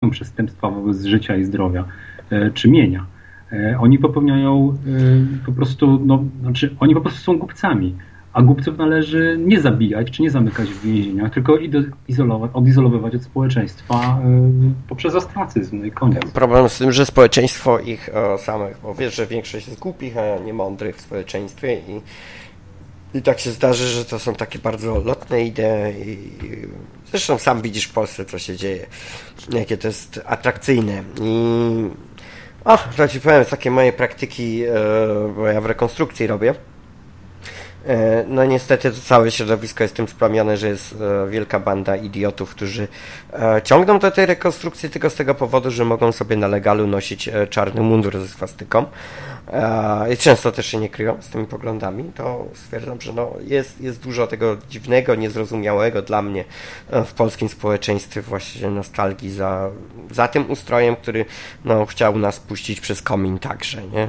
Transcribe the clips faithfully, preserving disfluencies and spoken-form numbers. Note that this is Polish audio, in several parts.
są przestępstwa wobec życia i zdrowia czy mienia. Oni popełniają po prostu, no, znaczy oni po prostu są głupcami, a głupców należy nie zabijać czy nie zamykać w więzieniach, tylko izolować, odizolowywać od społeczeństwa poprzez ostracyzm i koniec. Problem z tym, że społeczeństwo ich o, samych, bo wiesz, że większość jest głupich, a nie mądrych w społeczeństwie i I tak się zdarzy, że to są takie bardzo lotne idee i zresztą sam widzisz w Polsce, co się dzieje, jakie to jest atrakcyjne. I o, to ci powiem, takie moje praktyki, bo ja w rekonstrukcji robię. No niestety to całe środowisko jest tym splamione, że jest wielka banda idiotów, którzy ciągną do tej rekonstrukcji tylko z tego powodu, że mogą sobie na legalu nosić czarny mundur ze swastyką i często też się nie kryją z tymi poglądami. To stwierdzam, że no jest, jest dużo tego dziwnego, niezrozumiałego dla mnie w polskim społeczeństwie, właśnie nostalgii za, za tym ustrojem, który no, chciał nas puścić przez komin także, nie?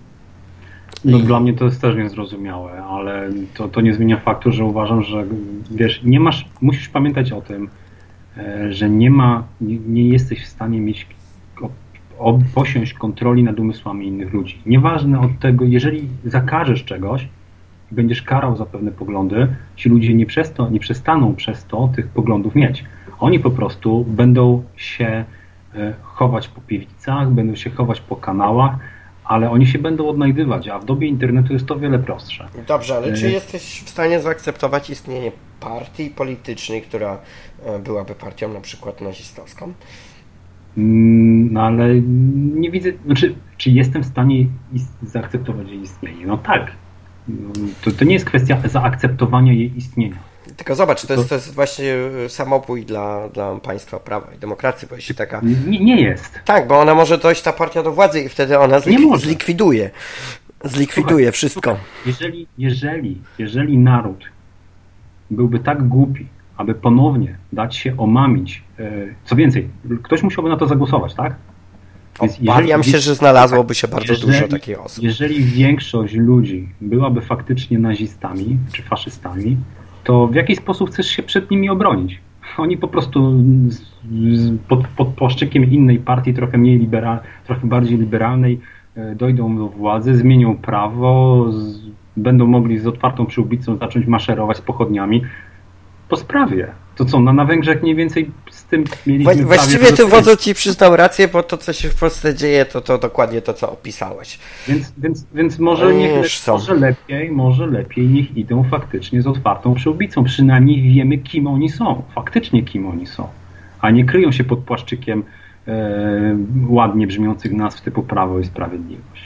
No dla mnie to jest też niezrozumiałe, ale to, to nie zmienia faktu, że uważam, że wiesz, nie masz, musisz pamiętać o tym, że nie ma, nie, nie jesteś w stanie mieć, o, o, posiąść kontroli nad umysłami innych ludzi. Nieważne od tego, jeżeli zakażesz czegoś i będziesz karał za pewne poglądy, ci ludzie nie, przez to, nie przestaną przez to tych poglądów mieć. Oni po prostu będą się chować po piwnicach, będą się chować po kanałach, ale oni się będą odnajdywać, a w dobie internetu jest to wiele prostsze. Dobrze, ale czy jesteś w stanie zaakceptować istnienie partii politycznej, która byłaby partią na przykład nazistowską? No ale nie widzę, znaczy, czy jestem w stanie zaakceptować jej istnienie? No tak. To, to nie jest kwestia zaakceptowania jej istnienia. Tylko zobacz, to jest, to jest właśnie samobój dla, dla państwa prawa i demokracji, bo jeśli taka... Nie, nie jest. Tak, bo ona może dojść, ta partia do władzy i wtedy ona zlik- zlikwiduje. Zlikwiduje słuchaj, wszystko. Słuchaj, jeżeli, jeżeli, jeżeli naród byłby tak głupi, aby ponownie dać się omamić, co więcej, ktoś musiałby na to zagłosować, tak? Więc Obawiam jeżeli, się, że znalazłoby się bardzo jeżeli, dużo takich osób. Jeżeli większość ludzi byłaby faktycznie nazistami czy faszystami, to w jaki sposób chcesz się przed nimi obronić? Oni po prostu z, z, pod, pod płaszczykiem innej partii, trochę mniej liberal, trochę bardziej liberalnej, e, dojdą do władzy, zmienią prawo, z, będą mogli z otwartą przyłbicą zacząć maszerować z pochodniami. Po sprawie. To co, na, na Węgrzech mniej więcej z tym mieliśmy... Właściwie tu wodzu ci przyznał rację, bo to, co się w Polsce dzieje, to, to dokładnie to, co opisałeś. Więc, więc, więc może, niech, może, lepiej, może lepiej niech idą faktycznie z otwartą przyłbicą. Przynajmniej wiemy, kim oni są. Faktycznie kim oni są. A nie kryją się pod płaszczykiem e, ładnie brzmiących nazw typu Prawo i Sprawiedliwość.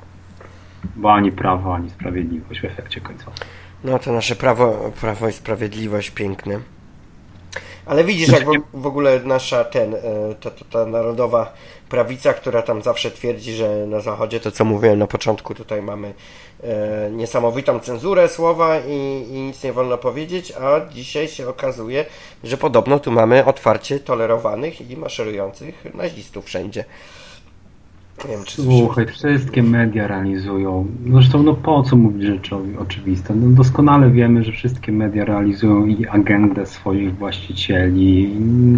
Bo ani prawo, ani sprawiedliwość w efekcie końcowym. No to nasze prawo, prawo i sprawiedliwość piękne. Ale widzisz, jak w, w ogóle nasza ten, ta, ta, ta narodowa prawica, która tam zawsze twierdzi, że na Zachodzie, to co mówiłem na początku, tutaj mamy e, niesamowitą cenzurę słowa i, i nic nie wolno powiedzieć, a dzisiaj się okazuje, że podobno tu mamy otwarcie tolerowanych i maszerujących nazistów wszędzie. Nie wiem, czy Słuchaj, wszystkie media realizują. Zresztą no po co mówić rzeczy oczywiste? No doskonale wiemy, że wszystkie media realizują i agendę swoich właścicieli.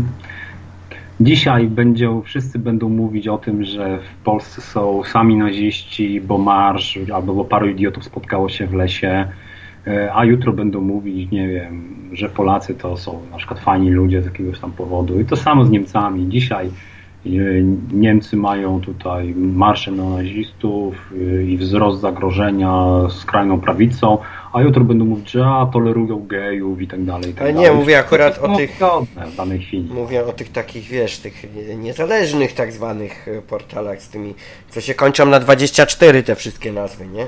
Dzisiaj będzie, wszyscy będą mówić o tym, że w Polsce są sami naziści, bo marsz, albo bo paru idiotów spotkało się w lesie, a jutro będą mówić, nie wiem, że Polacy to są na przykład fajni ludzie z jakiegoś tam powodu. I to samo z Niemcami. Dzisiaj Niemcy mają tutaj marsze neonazistów i wzrost zagrożenia skrajną prawicą, a jutro będą mówić, że a, tolerują gejów i tak dalej. I tak Ale nie, dalej. mówię akurat o tych w danej chwili. Mówię o tych takich, wiesz, tych niezależnych tak zwanych portalach z tymi, co się kończą na dwadzieścia cztery te wszystkie nazwy, nie?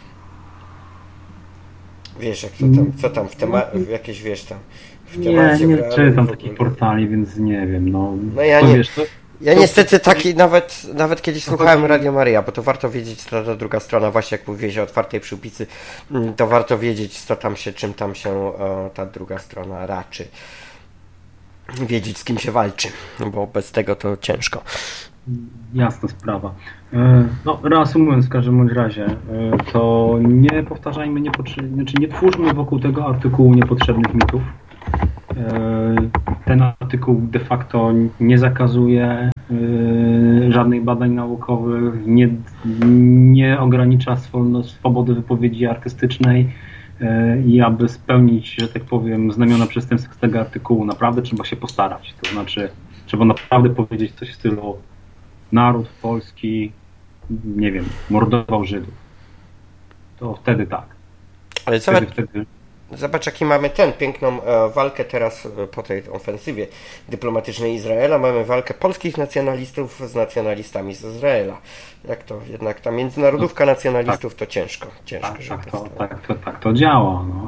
Wiesz, jak co tam, co tam w temacie, jakieś wiesz tam w temacie. Nie, nie czytam takich portali, więc nie wiem, no. No ja to nie. Wiesz, to... Ja niestety taki, nawet, nawet kiedyś słuchałem Radio Maryja, bo to warto wiedzieć, ta, ta druga strona, właśnie jak mówiłeś o otwartej przyłbicy, to warto wiedzieć, co tam się, czym tam się o, ta druga strona raczy. Wiedzieć, z kim się walczy, bo bez tego to ciężko. Jasna sprawa. No, reasumując w każdym bądź razie, to nie powtarzajmy, nie, znaczy nie twórzmy wokół tego artykułu niepotrzebnych mitów. Ten artykuł de facto nie zakazuje yy, żadnych badań naukowych, nie, nie ogranicza swobody wypowiedzi artystycznej yy, i aby spełnić, że tak powiem, znamiona przestępstw z tego artykułu, naprawdę trzeba się postarać. To znaczy, trzeba naprawdę powiedzieć coś w stylu naród polski, nie wiem, mordował Żydów. To wtedy tak. Ale wtedy, zobacz, wtedy... zobacz, jaki mamy ten piękną e, walkę teraz e, po tej ofensywie dyplomatycznej Izraela. Mamy walkę polskich nacjonalistów z nacjonalistami z Izraela. Jak to jednak ta międzynarodówka nacjonalistów tak. to ciężko. ciężko tak, tak, to, tak, to, tak to działa. No.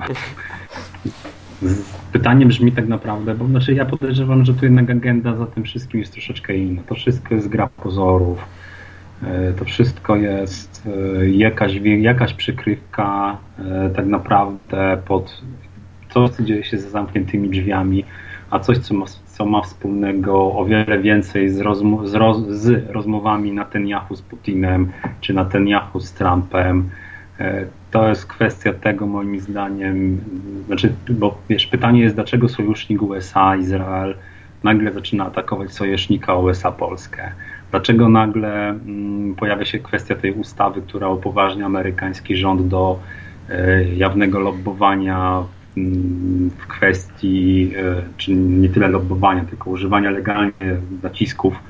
Pytanie brzmi tak naprawdę, bo znaczy ja podejrzewam, że tu jednak agenda za tym wszystkim jest troszeczkę inna. To wszystko jest gra pozorów. To wszystko jest jakaś, jakaś przykrywka tak naprawdę pod coś, co dzieje się za zamkniętymi drzwiami, a coś, co ma, co ma wspólnego o wiele więcej z, rozmo- z, roz- z rozmowami Netanyahu z Putinem, czy Netanyahu z Trumpem. To jest kwestia tego, moim zdaniem, znaczy, bo wiesz, pytanie jest, dlaczego sojusznik U S A, Izrael nagle zaczyna atakować sojusznika U S A, Polskę. Dlaczego nagle mm, pojawia się kwestia tej ustawy, która upoważnia amerykański rząd do e, jawnego lobbowania mm, w kwestii, e, czy nie tyle lobbowania, tylko używania legalnie nacisków e,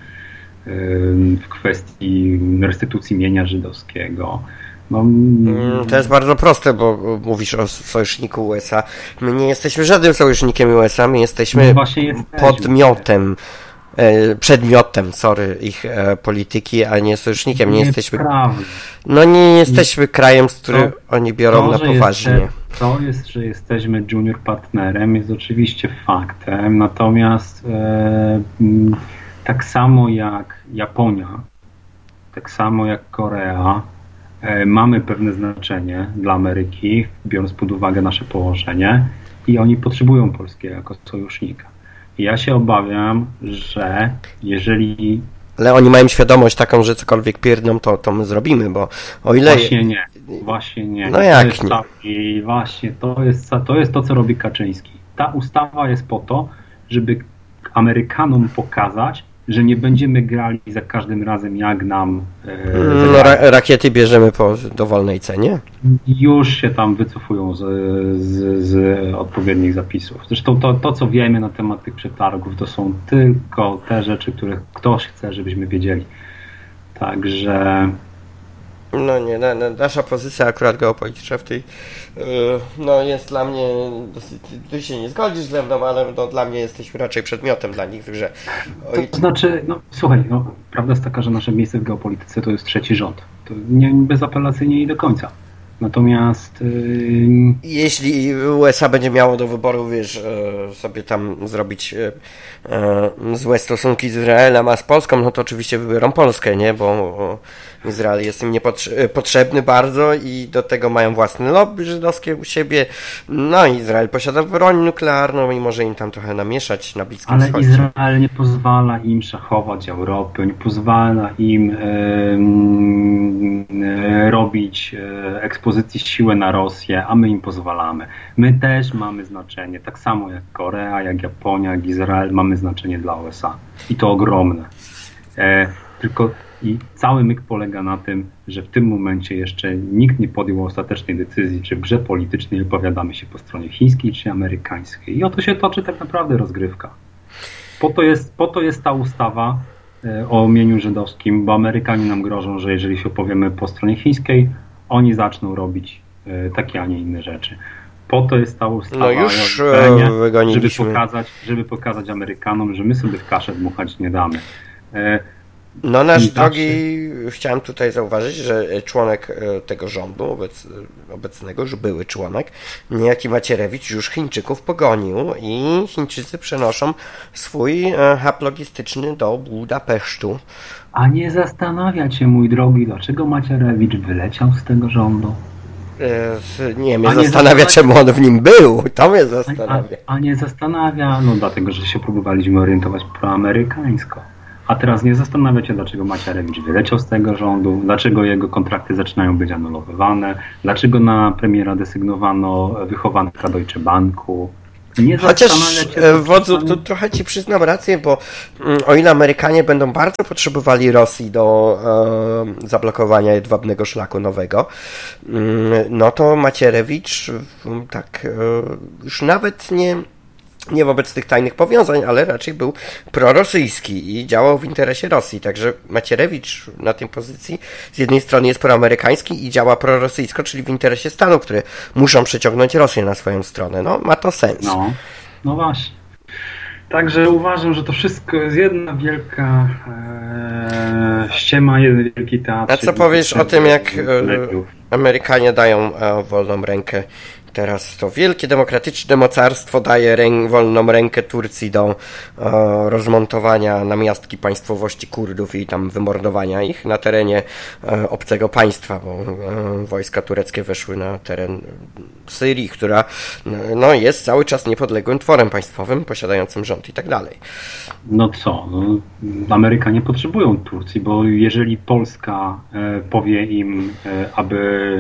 w kwestii restytucji mienia żydowskiego. No, to jest bardzo proste, bo mówisz o sojuszniku U S A. My nie jesteśmy żadnym sojusznikiem U S A, my jesteśmy no podmiotem, przedmiotem, sorry, ich polityki, a nie sojusznikiem. Nie, nie jesteśmy. Prawda. No nie jesteśmy krajem, z którym to, oni biorą to, na poważnie. Jest, to jest, że jesteśmy junior partnerem, jest oczywiście faktem, natomiast e, tak samo jak Japonia, tak samo jak Korea, mamy pewne znaczenie dla Ameryki, biorąc pod uwagę nasze położenie i oni potrzebują Polski jako sojusznika. I ja się obawiam, że jeżeli... Ale oni mają świadomość taką, że cokolwiek pierdną, to, to my zrobimy, bo o ile... Właśnie nie, właśnie nie. No jak nie? Ta... I właśnie to jest, to jest to, co robi Kaczyński. Ta ustawa jest po to, żeby Amerykanom pokazać, że nie będziemy grali za każdym razem jak nam... E, no, ra- rakiety bierzemy po dowolnej cenie? Już się tam wycofują z, z, z odpowiednich zapisów. Zresztą to, to, co wiemy na temat tych przetargów, to są tylko te rzeczy, które ktoś chce, żebyśmy wiedzieli. Także... No nie, na, na, nasza pozycja akurat geopolityczna w tej yy, no jest dla mnie, dosyć, ty się nie zgodzisz ze mną, ale no, dla mnie jesteśmy raczej przedmiotem dla nich, że... Oj... To znaczy, no słuchaj, no, prawda jest taka, że nasze miejsce w geopolityce to jest trzeci rząd. To nie bezapelacyjnie i do końca. Natomiast... Yy... Jeśli U S A będzie miało do wyboru, wiesz, sobie tam zrobić złe stosunki z Izraelem, a z Polską, no to oczywiście wybiorą Polskę, nie? Bo Izrael jest im niepotrzebny bardzo i do tego mają własne lobby żydowskie u siebie. No Izrael posiada broń nuklearną i może im tam trochę namieszać na Bliskim Ale Wschodzie. Izrael nie pozwala im szachować Europy, nie pozwala im e, e, robić e, ekspozycji siły na Rosję, a my im pozwalamy. My też mamy znaczenie, tak samo jak Korea, jak Japonia, jak Izrael, mamy znaczenie dla U S A. I to ogromne. E, tylko i cały myk polega na tym, że w tym momencie jeszcze nikt nie podjął ostatecznej decyzji, czy w grze politycznej opowiadamy się po stronie chińskiej czy amerykańskiej. I oto się toczy tak naprawdę rozgrywka. Po to jest, po to jest ta ustawa o mieniu żydowskim, bo Amerykanie nam grożą, że jeżeli się opowiemy po stronie chińskiej, oni zaczną robić takie, a nie inne rzeczy. Po to jest ta ustawa, no już żeby pokazać, żeby pokazać Amerykanom, że my sobie w kaszę dmuchać nie damy. No nasz drogi, chciałem tutaj zauważyć, że członek tego rządu obec, obecnego, już były członek, niejaki Macierewicz już Chińczyków pogonił i Chińczycy przenoszą swój hub logistyczny do Budapesztu. A nie zastanawia cię, mój drogi, dlaczego Macierewicz wyleciał z tego rządu? Nie, mnie a zastanawia, nie czemu on w nim był. To mnie zastanawia. A, a nie zastanawia, no dlatego, że się próbowaliśmy orientować proamerykańsko. A teraz nie zastanawiacie, dlaczego Macierewicz wyleciał z tego rządu, dlaczego jego kontrakty zaczynają być anulowywane, dlaczego na premiera desygnowano wychowanka Deutsche Banku. Nie Chociaż wodzu, to trochę ci przyznam rację, bo o ile Amerykanie będą bardzo potrzebowali Rosji do e, zablokowania jedwabnego szlaku nowego, no to Macierewicz tak e, już nawet nie nie wobec tych tajnych powiązań, ale raczej był prorosyjski i działał w interesie Rosji. Także Macierewicz na tej pozycji z jednej strony jest proamerykański i działa prorosyjsko, czyli w interesie Stanów, które muszą przeciągnąć Rosję na swoją stronę. No, ma to sens. No, no właśnie. Także uważam, że to wszystko jest jedna wielka e, ściema, jeden wielki teatr. A co powiesz o tym, jak e, Amerykanie dają e, wolną rękę? Teraz to wielkie demokratyczne mocarstwo daje rę- wolną rękę Turcji do e, rozmontowania namiastki państwowości Kurdów i tam wymordowania ich na terenie e, obcego państwa, bo e, wojska tureckie weszły na teren Syrii, która no, jest cały czas niepodległym tworem państwowym, posiadającym rząd i tak dalej. No co, no, Amerykanie potrzebują Turcji, bo jeżeli Polska e, powie im, e, aby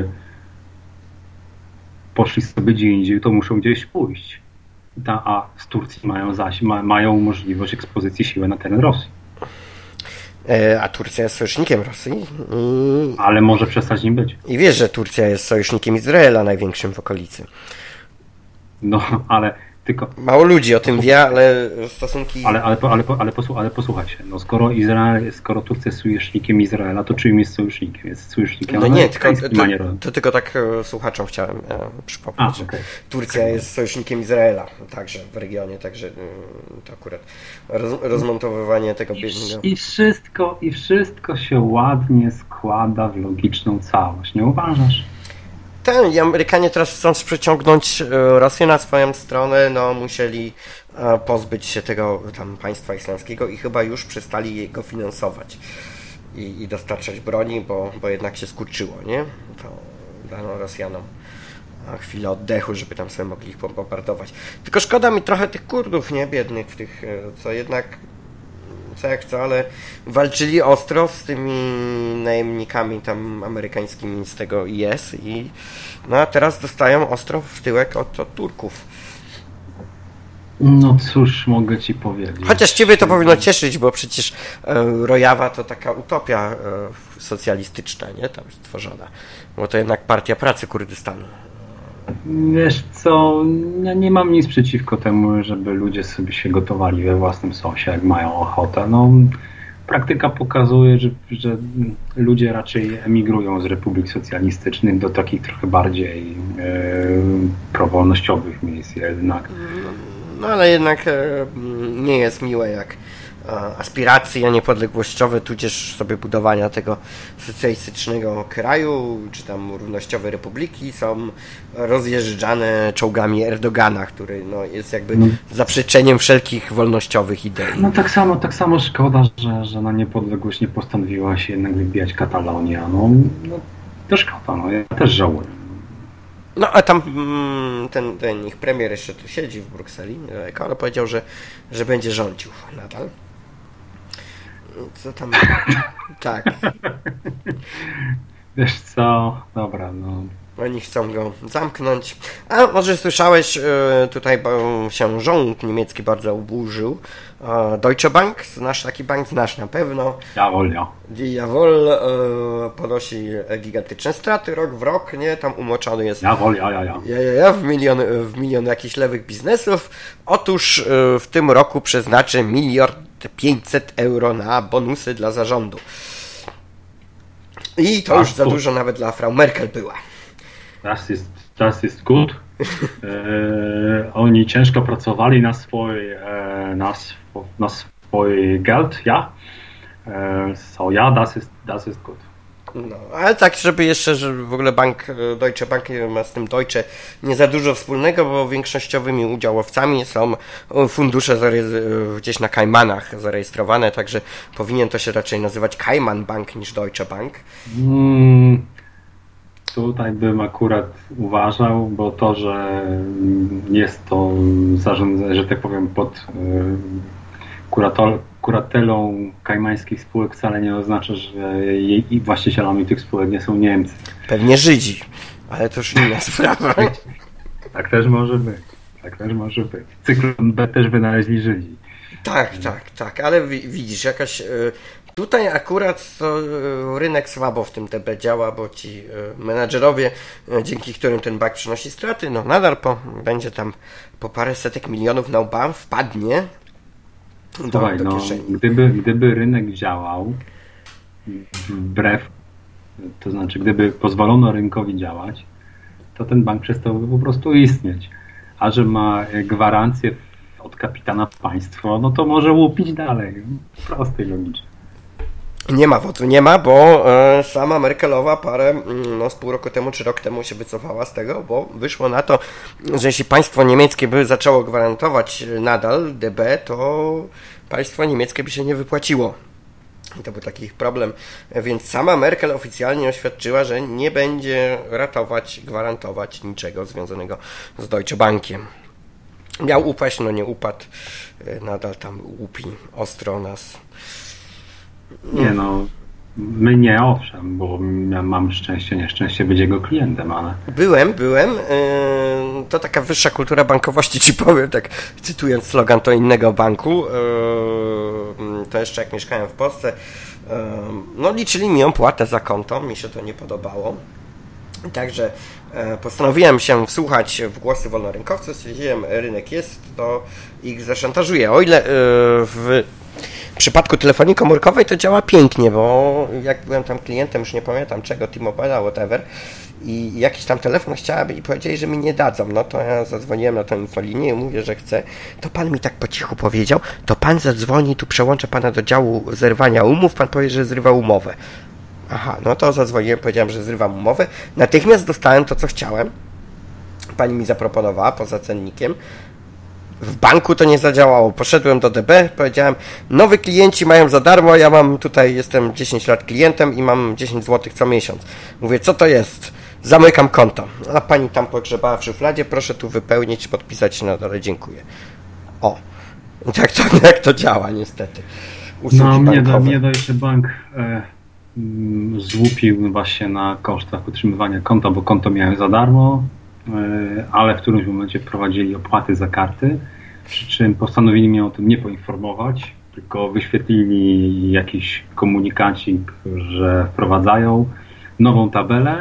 poszli sobie gdzie indziej, to muszą gdzieś pójść. Ta, a z Turcji mają zaś, ma, mają możliwość ekspozycji siły na teren Rosji. E, a Turcja jest sojusznikiem Rosji. I... Ale może przestać nim być. I wiesz, że Turcja jest sojusznikiem Izraela, największym w okolicy. No, ale tylko... Mało ludzi o tym wie, ale stosunki... Ale, ale, ale, ale, posłuch, ale posłuchajcie, no skoro Izrael, skoro Turcja jest sojusznikiem Izraela, to czyim jest sojusznikiem? Jest sojusznikiem No nie, tylko, to, to tylko tak słuchaczom chciałem e, przypomnieć. A, okay. Turcja okay. jest sojusznikiem Izraela, także w regionie, także to akurat roz, rozmontowywanie tego biednego... I, I wszystko, i wszystko się ładnie składa w logiczną całość, nie uważasz? Tak, i Amerykanie teraz chcąc przyciągnąć Rosję na swoją stronę, no musieli pozbyć się tego tam państwa islamskiego i chyba już przestali jego finansować i, i dostarczać broni, bo, bo jednak się skurczyło, nie? To dano Rosjanom chwilę oddechu, żeby tam sobie mogli ich bombardować. Tylko szkoda mi trochę tych Kurdów, nie? Biednych, tych, co jednak co jak co, ale walczyli ostro z tymi najemnikami tam amerykańskimi z tego I S i no a teraz dostają ostro w tyłek od, od Turków. No cóż mogę ci powiedzieć. Chociaż ciebie to powinno cieszyć, bo przecież e, Rojawa to taka utopia e, socjalistyczna, nie? Tam stworzona. Bo to jednak Partia Pracy Kurdystanu. Wiesz co, ja nie mam nic przeciwko temu, żeby ludzie sobie się gotowali we własnym sosie, jak mają ochotę. No, praktyka pokazuje, że, że ludzie raczej emigrują z republik socjalistycznych do takich trochę bardziej e, prowolnościowych miejsc jednak. No ale jednak e, nie jest miłe, jak aspiracje niepodległościowe, tudzież sobie budowania tego socjalistycznego kraju, czy tam równościowe republiki są rozjeżdżane czołgami Erdogana, który no, jest jakby no, zaprzeczeniem wszelkich wolnościowych idei. No tak samo, tak samo szkoda, że, że na niepodległość nie postanowiła się jednak wybijać Katalonia. No, no to szkoda, no ja też żałuję. No a tam ten, ten ich premier jeszcze tu siedzi w Brukseli, ale powiedział, że, że będzie rządził nadal. Co tam? Tak. Wiesz co? Dobra, no. Oni chcą go zamknąć. A może słyszałeś, tutaj się rząd niemiecki bardzo oburzył. Deutsche Bank, znasz taki bank? Znasz na pewno. Jawohl, ja. Jawohl, ponosi gigantyczne straty rok w rok, nie? Tam umoczony jest Jawohl, ja, ja, ja. Ja, ja, ja, w milion, w milion jakichś lewych biznesów. Otóż w tym roku przeznaczy miliard pięćset euro na bonusy dla zarządu. I to już za dużo nawet dla Frau Merkel była. Das ist, das ist gut. e, oni ciężko pracowali na swój, e, na, sw, na swój Geld, ja. E, so ja, das ist, das ist gut. No, ale tak, żeby jeszcze, że w ogóle bank, Deutsche Bank ma z tym Deutsche nie za dużo wspólnego, bo większościowymi udziałowcami są fundusze gdzieś na Kajmanach zarejestrowane, także powinien to się raczej nazywać Kajman Bank niż Deutsche Bank. Hmm, tutaj bym akurat uważał, bo to, że jest to zarządzane, że tak powiem, pod kurator kuratelą kajmańskich spółek wcale nie oznacza, że jej właścicielami tych spółek nie są Niemcy. Pewnie Żydzi, ale to już inna sprawa. Tak też może być. tak też może być. Cyklon B też wynaleźli Żydzi. Tak, tak, tak, ale widzisz, jakaś... Tutaj akurat to rynek słabo w tym D B działa, bo ci menadżerowie, dzięki którym ten bank przynosi straty, no nadal po, będzie tam po parę setek milionów na łba wpadnie do, Słuchaj, do no, kieszeni. Gdyby, gdyby rynek działał wbrew, to znaczy gdyby pozwolono rynkowi działać, to ten bank przestałby po prostu istnieć. A że ma gwarancję od kapitana państwo, no to może łupić dalej. Proste i logiczne. Nie ma wodzu, nie ma, bo e, sama Merkelowa parę, no z pół roku temu czy rok temu się wycofała z tego, bo wyszło na to, że jeśli państwo niemieckie by zaczęło gwarantować nadal D B, to państwo niemieckie by się nie wypłaciło. I to był taki ich problem, więc sama Merkel oficjalnie oświadczyła, że nie będzie ratować, gwarantować niczego związanego z Deutsche Bankiem. Miał upaść, no nie upadł, nadal tam łupi ostro nas. Nie no, my nie, owszem, bo ja mam szczęście, nieszczęście być jego klientem, ale... Byłem, byłem. To taka wyższa kultura bankowości, ci powiem, tak cytując slogan to innego banku. To jeszcze jak mieszkałem w Polsce, no liczyli mi opłatę za konto, mi się to nie podobało. Także postanowiłem się wsłuchać w głosy wolnorynkowców, stwierdziłem, rynek jest, to ich zaszantażuję. O ile w W przypadku telefonii komórkowej to działa pięknie, bo jak byłem tam klientem, już nie pamiętam czego, T-Mobile, whatever, i jakiś tam telefon chciałaby i powiedzieli, że mi nie dadzą, no to ja zadzwoniłem na tę infolinię i mówię, że chcę, to pan mi tak po cichu powiedział, to pan zadzwoni, tu przełączę pana do działu zerwania umów, pan powie, że zrywa umowę. Aha, no to zadzwoniłem, powiedziałem, że zrywam umowę, natychmiast dostałem to, co chciałem, pani mi zaproponowała poza cennikiem. W banku to nie zadziałało. Poszedłem do D B, powiedziałem, nowi klienci mają za darmo, ja mam tutaj, jestem dziesięć lat klientem i mam dziesięć złotych co miesiąc. Mówię, co to jest? Zamykam konto. A pani tam pogrzebała w szufladzie, proszę tu wypełnić, podpisać się na dole, dziękuję. O, i tak to, jak to działa niestety. Usługi no mnie, do, mnie Deutsche Bank e, m, złupił właśnie na kosztach utrzymywania konta, bo konto miałem za darmo, ale w którymś momencie wprowadzili opłaty za karty, przy czym postanowili mnie o tym nie poinformować, tylko wyświetlili jakiś komunikacik, że wprowadzają nową tabelę.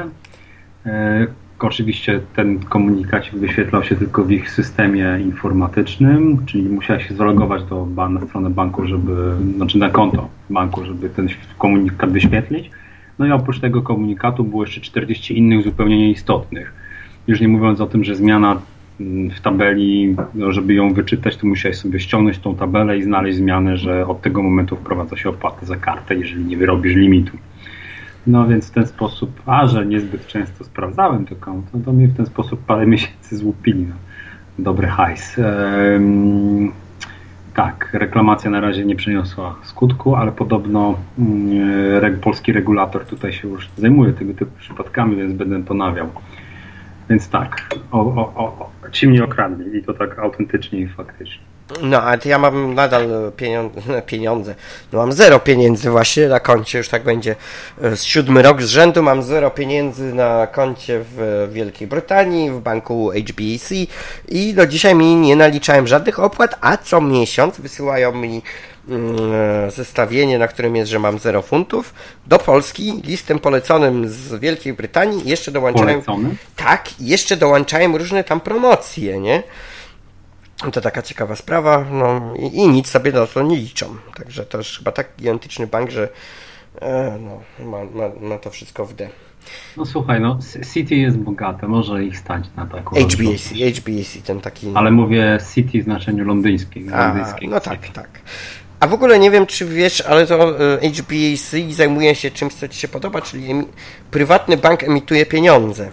Oczywiście ten komunikacik wyświetlał się tylko w ich systemie informatycznym, czyli musiała się zalogować do, na stronę banku, żeby, znaczy na konto banku, żeby ten komunikat wyświetlić. No i oprócz tego komunikatu było jeszcze czterdzieści innych zupełnie nieistotnych. Już nie mówiąc o tym, że zmiana w tabeli, no żeby ją wyczytać, to musiałeś sobie ściągnąć tą tabelę i znaleźć zmianę, że od tego momentu wprowadza się opłatę za kartę, jeżeli nie wyrobisz limitu. No więc w ten sposób, a że niezbyt często sprawdzałem to konto, to mnie w ten sposób parę miesięcy złupili na dobry hajs. Ehm, tak, reklamacja na razie nie przyniosła skutku, ale podobno mm, polski regulator tutaj się już zajmuje tego typu przypadkami, więc będę ponawiał. Więc tak, o, o, o, ci mnie okradli i to tak autentycznie i faktycznie. No, ale ja mam nadal pieniądze, pieniądze, no mam zero pieniędzy właśnie na koncie, już tak będzie z siódmy rok z rzędu, mam zero pieniędzy na koncie w Wielkiej Brytanii, w banku H B A C i do dzisiaj mi nie naliczałem żadnych opłat, a co miesiąc wysyłają mi zestawienie, na którym jest, że mam zero funtów, do Polski listem poleconym z Wielkiej Brytanii. Jeszcze dołączałem. Polecony? Tak, jeszcze dołączałem różne tam promocje, nie? To taka ciekawa sprawa, no i, i nic sobie na to nie liczą. Także to już chyba tak gigantyczny bank, że e, no, ma, ma, ma to wszystko w D. No słuchaj, no City jest bogate, może ich stać na taką... H B A C, H B A C, ten taki... Ale mówię City w znaczeniu londyńskim. A, no tak, tak. A w ogóle nie wiem, czy wiesz, ale to H B A C zajmuje się czymś, co ci się podoba, czyli emi- prywatny bank emituje pieniądze.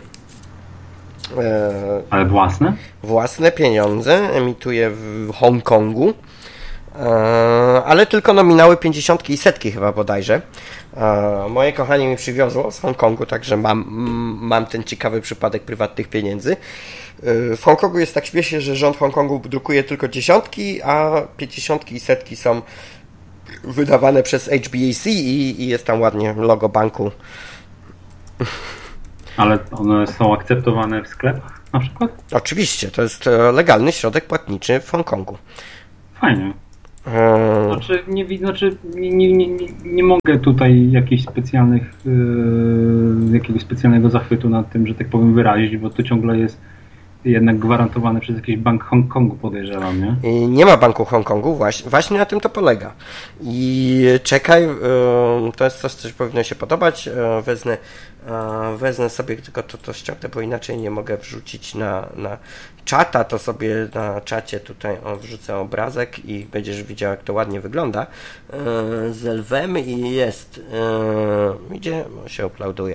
E, ale własne? Własne pieniądze emituje w Hongkongu, e, ale tylko nominały pięćdziesiątki i setki chyba bodajże. E, moje kochanie mi przywiozło z Hongkongu, także mam, mam ten ciekawy przypadek prywatnych pieniędzy. W Hongkongu jest tak śmiesznie, że rząd Hongkongu drukuje tylko dziesiątki, a pięćdziesiątki i setki są wydawane przez H B A C i, i jest tam ładnie logo banku. Ale one są akceptowane w sklepach? na przykład? Oczywiście, to jest legalny środek płatniczy w Hongkongu. Fajnie. Znaczy, nie, znaczy nie, nie, nie, nie mogę tutaj jakichś specjalnych, yy, jakiegoś specjalnego zachwytu nad tym, że tak powiem, wyrazić, bo to ciągle jest jednak gwarantowane przez jakiś bank Hongkongu, podejrzewam, nie? Nie ma banku Hongkongu, właśnie, właśnie na tym to polega. I czekaj, to jest coś, co powinno się podobać. Wezmę, wezmę sobie tylko to, to ściągnę, bo inaczej nie mogę wrzucić na, na czata, to sobie na czacie tutaj wrzucę obrazek i będziesz widział, jak to ładnie wygląda. Z lwem i jest, idzie, się uploaduje.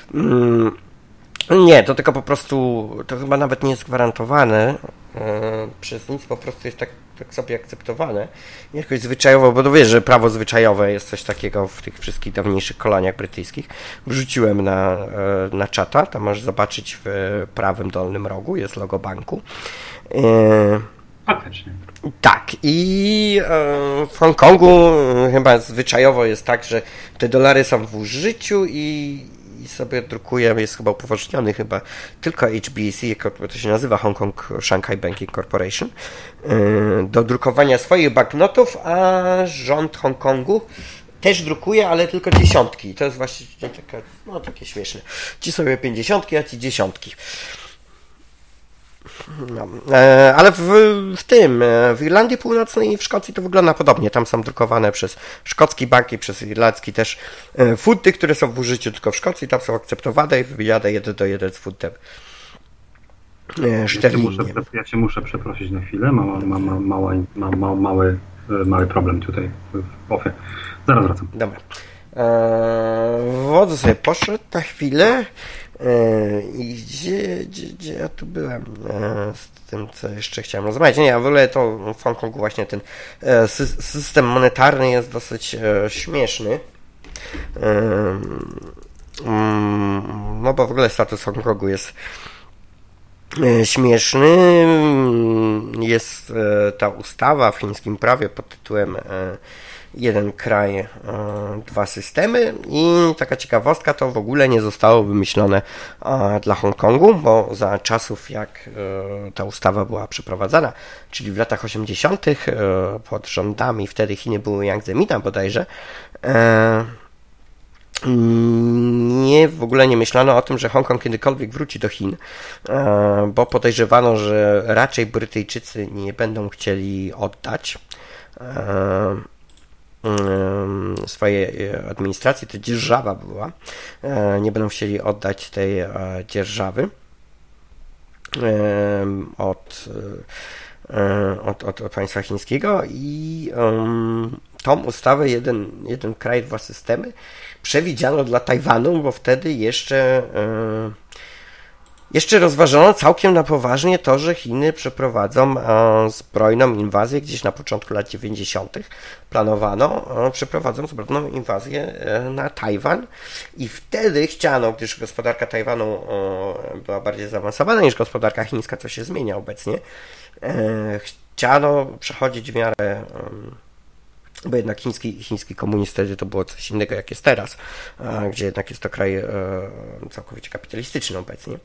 Nie, to tylko po prostu, to chyba nawet nie jest gwarantowane yy, przez nic, po prostu jest tak, tak sobie akceptowane. Jakoś zwyczajowo, bo to wiesz, że prawo zwyczajowe jest coś takiego w tych wszystkich dawniejszych koloniach brytyjskich. Wrzuciłem na, yy, na czata, tam możesz zobaczyć w prawym dolnym rogu, jest logo banku. Yy, Faktycznie. Tak, i yy, w Hongkongu yy, chyba zwyczajowo jest tak, że te dolary są w użyciu i i sobie drukuję, jest chyba upoważniony chyba tylko H B C, to się nazywa Hong Kong Shanghai Banking Corporation, do drukowania swoich banknotów, a rząd Hongkongu też drukuje, ale tylko dziesiątki. To jest właśnie taka, no takie śmieszne. Ci sobie pięćdziesiątki, a ci dziesiątki. No, ale w, w tym, w Irlandii Północnej i w Szkocji to wygląda podobnie. Tam są drukowane przez szkocki banki, przez irlandzki też funty, które są w użyciu tylko w Szkocji, tam są akceptowane i wyjadę jeden do jeden z funtem. Muszę, ja cię muszę przeprosić na chwilę, mam, mam, mam, mała, mam, mam mały, mały problem tutaj w ofie. Zaraz wracam. Dobra. Eee, Wodzu sobie poszedł na chwilę. I gdzie, gdzie, gdzie ja tu byłem e, z tym, co jeszcze chciałem rozmawiać? Nie, w ogóle to w Hongkongu właśnie ten e, sy system monetarny jest dosyć e, śmieszny. E, mm, no bo w ogóle status Hongkongu jest e, śmieszny. Jest e, ta ustawa w chińskim prawie pod tytułem e, jeden kraj, e, dwa systemy i taka ciekawostka, to w ogóle nie zostało wymyślone e, dla Hongkongu, bo za czasów jak e, ta ustawa była przeprowadzana, czyli w latach osiemdziesiątych e, pod rządami, wtedy Chiny były Jiang Zemina bodajże, e, nie, w ogóle nie myślano o tym, że Hongkong kiedykolwiek wróci do Chin, e, bo podejrzewano, że raczej Brytyjczycy nie będą chcieli oddać e, swojej administracji, to dzierżawa była, nie będą chcieli oddać tej dzierżawy od, od, od, od państwa chińskiego i tą ustawę jeden, jeden kraj, dwa systemy przewidziano dla Tajwanu, bo wtedy jeszcze Jeszcze rozważono całkiem na poważnie to, że Chiny przeprowadzą e, zbrojną inwazję gdzieś na początku lat dziewięćdziesiątych. Planowano, e, przeprowadzą zbrojną inwazję e, na Tajwan i wtedy chciano, gdyż gospodarka Tajwanu e, była bardziej zaawansowana niż gospodarka chińska, co się zmienia obecnie, e, chciano przechodzić w miarę... E, bo jednak chiński, chiński komunizm wtedy to było coś innego jak jest teraz, gdzie jednak jest to kraj całkowicie kapitalistyczny obecnie.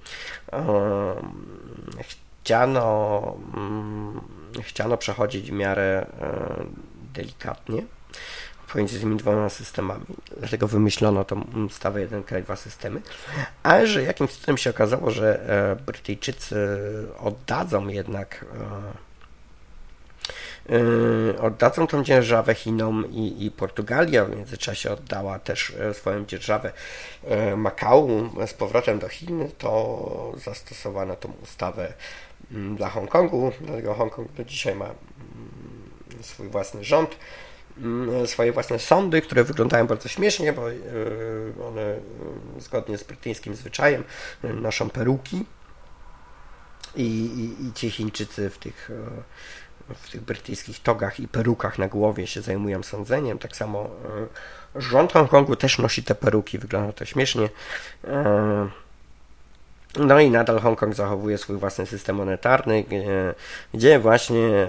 Chciano, chciano przechodzić w miarę delikatnie pomiędzy tymi dwoma systemami, dlatego wymyślono tą ustawę jeden kraj, dwa systemy, ale że jakimś cudem się okazało, że Brytyjczycy oddadzą jednak Yy, oddadzą tą dzierżawę Chinom i, i Portugalia w międzyczasie oddała też swoją dzierżawę yy, Makału z powrotem do Chin, to zastosowano tą ustawę yy, dla Hongkongu, dlatego Hongkong do dzisiaj ma yy, swój własny rząd, yy, swoje własne sądy, które wyglądają bardzo śmiesznie, bo yy, one yy, zgodnie z brytyjskim zwyczajem yy, noszą peruki i, i, i ci Chińczycy w tych yy, w tych brytyjskich togach i perukach na głowie się zajmują sądzeniem. Tak samo rząd Hongkongu też nosi te peruki, wygląda to śmiesznie. No i nadal Hongkong zachowuje swój własny system monetarny, gdzie właśnie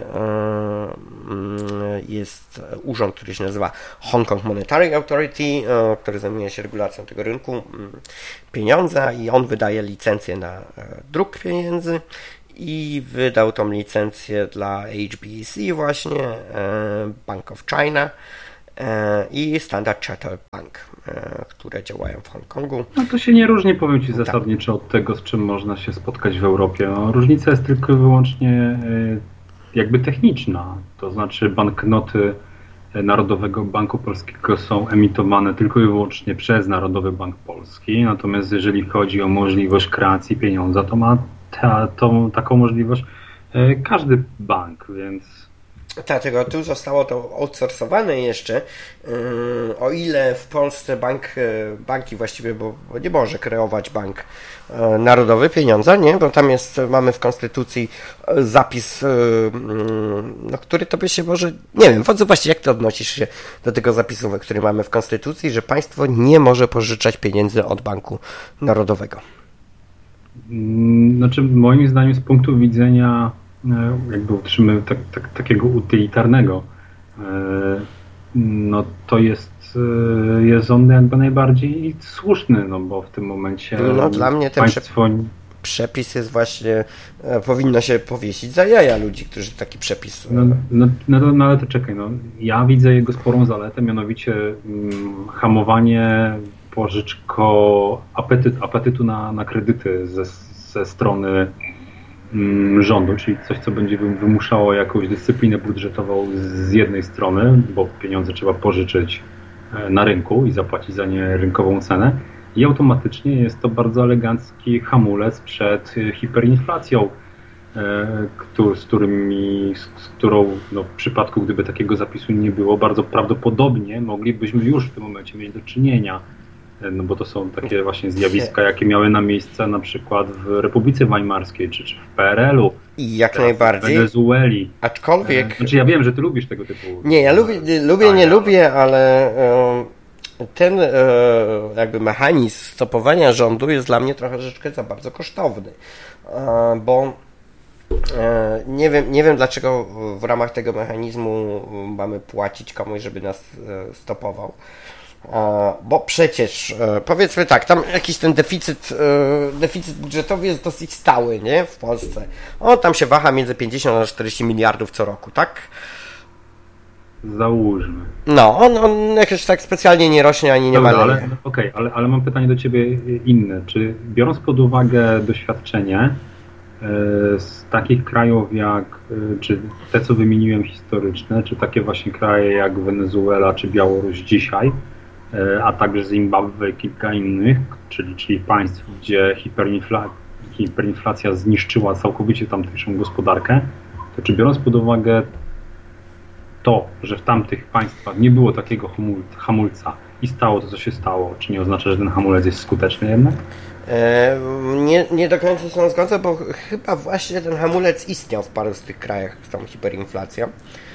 jest urząd, który się nazywa Hong Kong Monetary Authority, który zajmuje się regulacją tego rynku pieniądza i on wydaje licencję na druk pieniędzy i wydał tą licencję dla H B C właśnie, Bank of China i Standard Chartered Bank, które działają w Hongkongu. No to się nie różni, powiem Ci zasadniczo, od tego, z czym można się spotkać w Europie. No, różnica jest tylko i wyłącznie jakby techniczna, to znaczy banknoty Narodowego Banku Polskiego są emitowane tylko i wyłącznie przez Narodowy Bank Polski, natomiast jeżeli chodzi o możliwość kreacji pieniądza, to ma ta, tą, taką możliwość każdy bank, więc... Dlatego tu zostało to outsourcowane jeszcze, o ile w Polsce bank, banki właściwie, bo nie może kreować bank narodowy pieniądza, nie, bo tam jest, mamy w Konstytucji zapis, no, który tobie się może, nie wiem, właściwie jak ty odnosisz się do tego zapisu, który mamy w Konstytucji, że państwo nie może pożyczać pieniędzy od Banku Narodowego. Znaczy moim zdaniem z punktu widzenia jakby utrzymy tak, tak, takiego utylitarnego, no to jest, jest on jakby najbardziej słuszny, no bo w tym momencie no, dla mnie ten państwo... przepis jest właśnie, powinno się powiesić za jaja ludzi, którzy taki przepis... No, no, no, no ale to czekaj, no, ja widzę jego sporą zaletę, mianowicie mm, hamowanie pożyczko apetyt, apetytu na, na kredyty ze, ze strony rządu, czyli coś, co będzie wymuszało jakąś dyscyplinę budżetową z jednej strony, bo pieniądze trzeba pożyczyć na rynku i zapłacić za nie rynkową cenę, i automatycznie jest to bardzo elegancki hamulec przed hiperinflacją, z, którymi, z którą no, w przypadku, gdyby takiego zapisu nie było, bardzo prawdopodobnie moglibyśmy już w tym momencie mieć do czynienia. No bo to są takie właśnie zjawiska, jakie miały na miejsce na przykład w Republice Weimarskiej, czy, czy w P R L u. I jak najbardziej. W Wenezueli. Aczkolwiek... Znaczy ja wiem, że ty lubisz tego typu... Nie, ja lubię, lubię nie lubię, ale ten jakby mechanizm stopowania rządu jest dla mnie trochę troszeczkę za bardzo kosztowny. Bo nie wiem, nie wiem dlaczego w ramach tego mechanizmu mamy płacić komuś, żeby nas stopował. Bo przecież, powiedzmy tak, tam jakiś ten deficyt, deficyt budżetowy jest dosyć stały, nie, w Polsce. On tam się waha między pięćdziesiąt a czterdzieści miliardów co roku, tak? Załóżmy. No, on, on jakoś tak specjalnie nie rośnie ani nie maleje. Okej, okay, ale, ale mam pytanie do Ciebie inne. Czy biorąc pod uwagę doświadczenie z takich krajów jak, czy te co wymieniłem historyczne, czy takie właśnie kraje jak Wenezuela czy Białoruś dzisiaj, a także Zimbabwe i kilka innych, czyli, czyli państw, gdzie hiperinfla, hiperinflacja zniszczyła całkowicie tamtejszą gospodarkę, to czy biorąc pod uwagę to, że w tamtych państwach nie było takiego hamulca i stało to, co się stało, czy nie oznacza, że ten hamulec jest skuteczny jednak? Nie, nie do końca się zgodzę, bo chyba właśnie ten hamulec istniał w paru z tych krajach z tą hiperinflacją.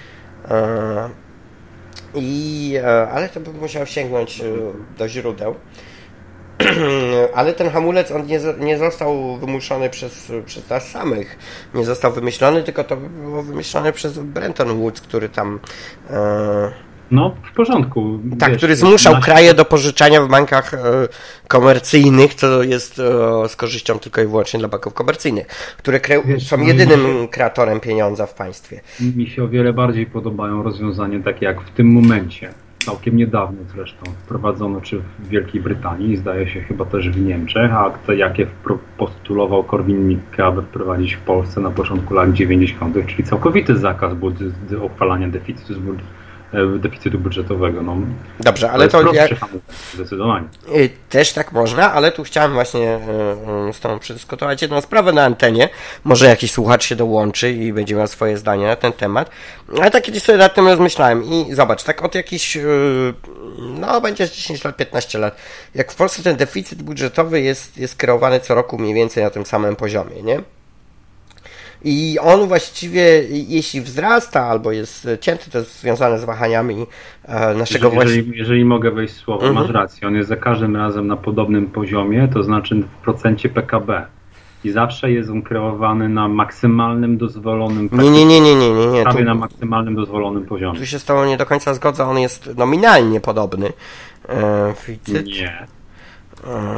I, ale to bym musiał sięgnąć do źródeł. Ale ten hamulec on nie, nie został wymuszony przez, przez nas samych. Nie został wymyślony, tylko to było wymyślone przez Bretton Woods, który tam... E... No, w porządku. Tak, wiesz, który zmuszał nasi... kraje do pożyczania w bankach e, komercyjnych, co jest e, z korzyścią tylko i wyłącznie dla banków komercyjnych, które kre... wiesz, są jedynym się... kreatorem pieniądza w państwie. Mi się o wiele bardziej podobają rozwiązania takie jak w tym momencie, całkiem niedawno zresztą, wprowadzono czy w Wielkiej Brytanii, zdaje się chyba też w Niemczech, a to jakie postulował Korwin-Mikke, aby wprowadzić w Polsce na początku lat dziewięćdziesiątych, czyli całkowity zakaz uchwalania deficytu deficytu budżetowego. No, dobrze, ale to, to jest jak... zdecydowanie. Też tak można, ale tu chciałem właśnie z Tobą przedyskutować jedną sprawę na antenie. Może jakiś słuchacz się dołączy i będzie miał swoje zdanie na ten temat. Ale tak kiedyś sobie nad tym rozmyślałem i zobacz, tak od jakichś, no będzie dziesięć lat, piętnaście lat, jak w Polsce ten deficyt budżetowy jest, jest kreowany co roku mniej więcej na tym samym poziomie, nie? I on właściwie, jeśli wzrasta albo jest cięty, to jest związane z wahaniami naszego jeżeli, jeżeli, jeżeli mogę wejść w słowo, mhm. Masz rację, on jest za każdym razem na podobnym poziomie, to znaczy w procencie P K B. i zawsze jest on kreowany na maksymalnym dozwolonym Nie, nie, nie, nie, nie, nie, nie. prawie Tu, na maksymalnym dozwolonym poziomie. tu się z tobą nie do końca zgodzę, on jest nominalnie podobny. E, deficyt. Nie. E,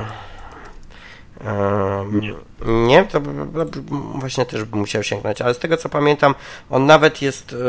e, nie, to b- b- b- właśnie też bym musiał sięgnąć, ale z tego co pamiętam, on nawet jest e,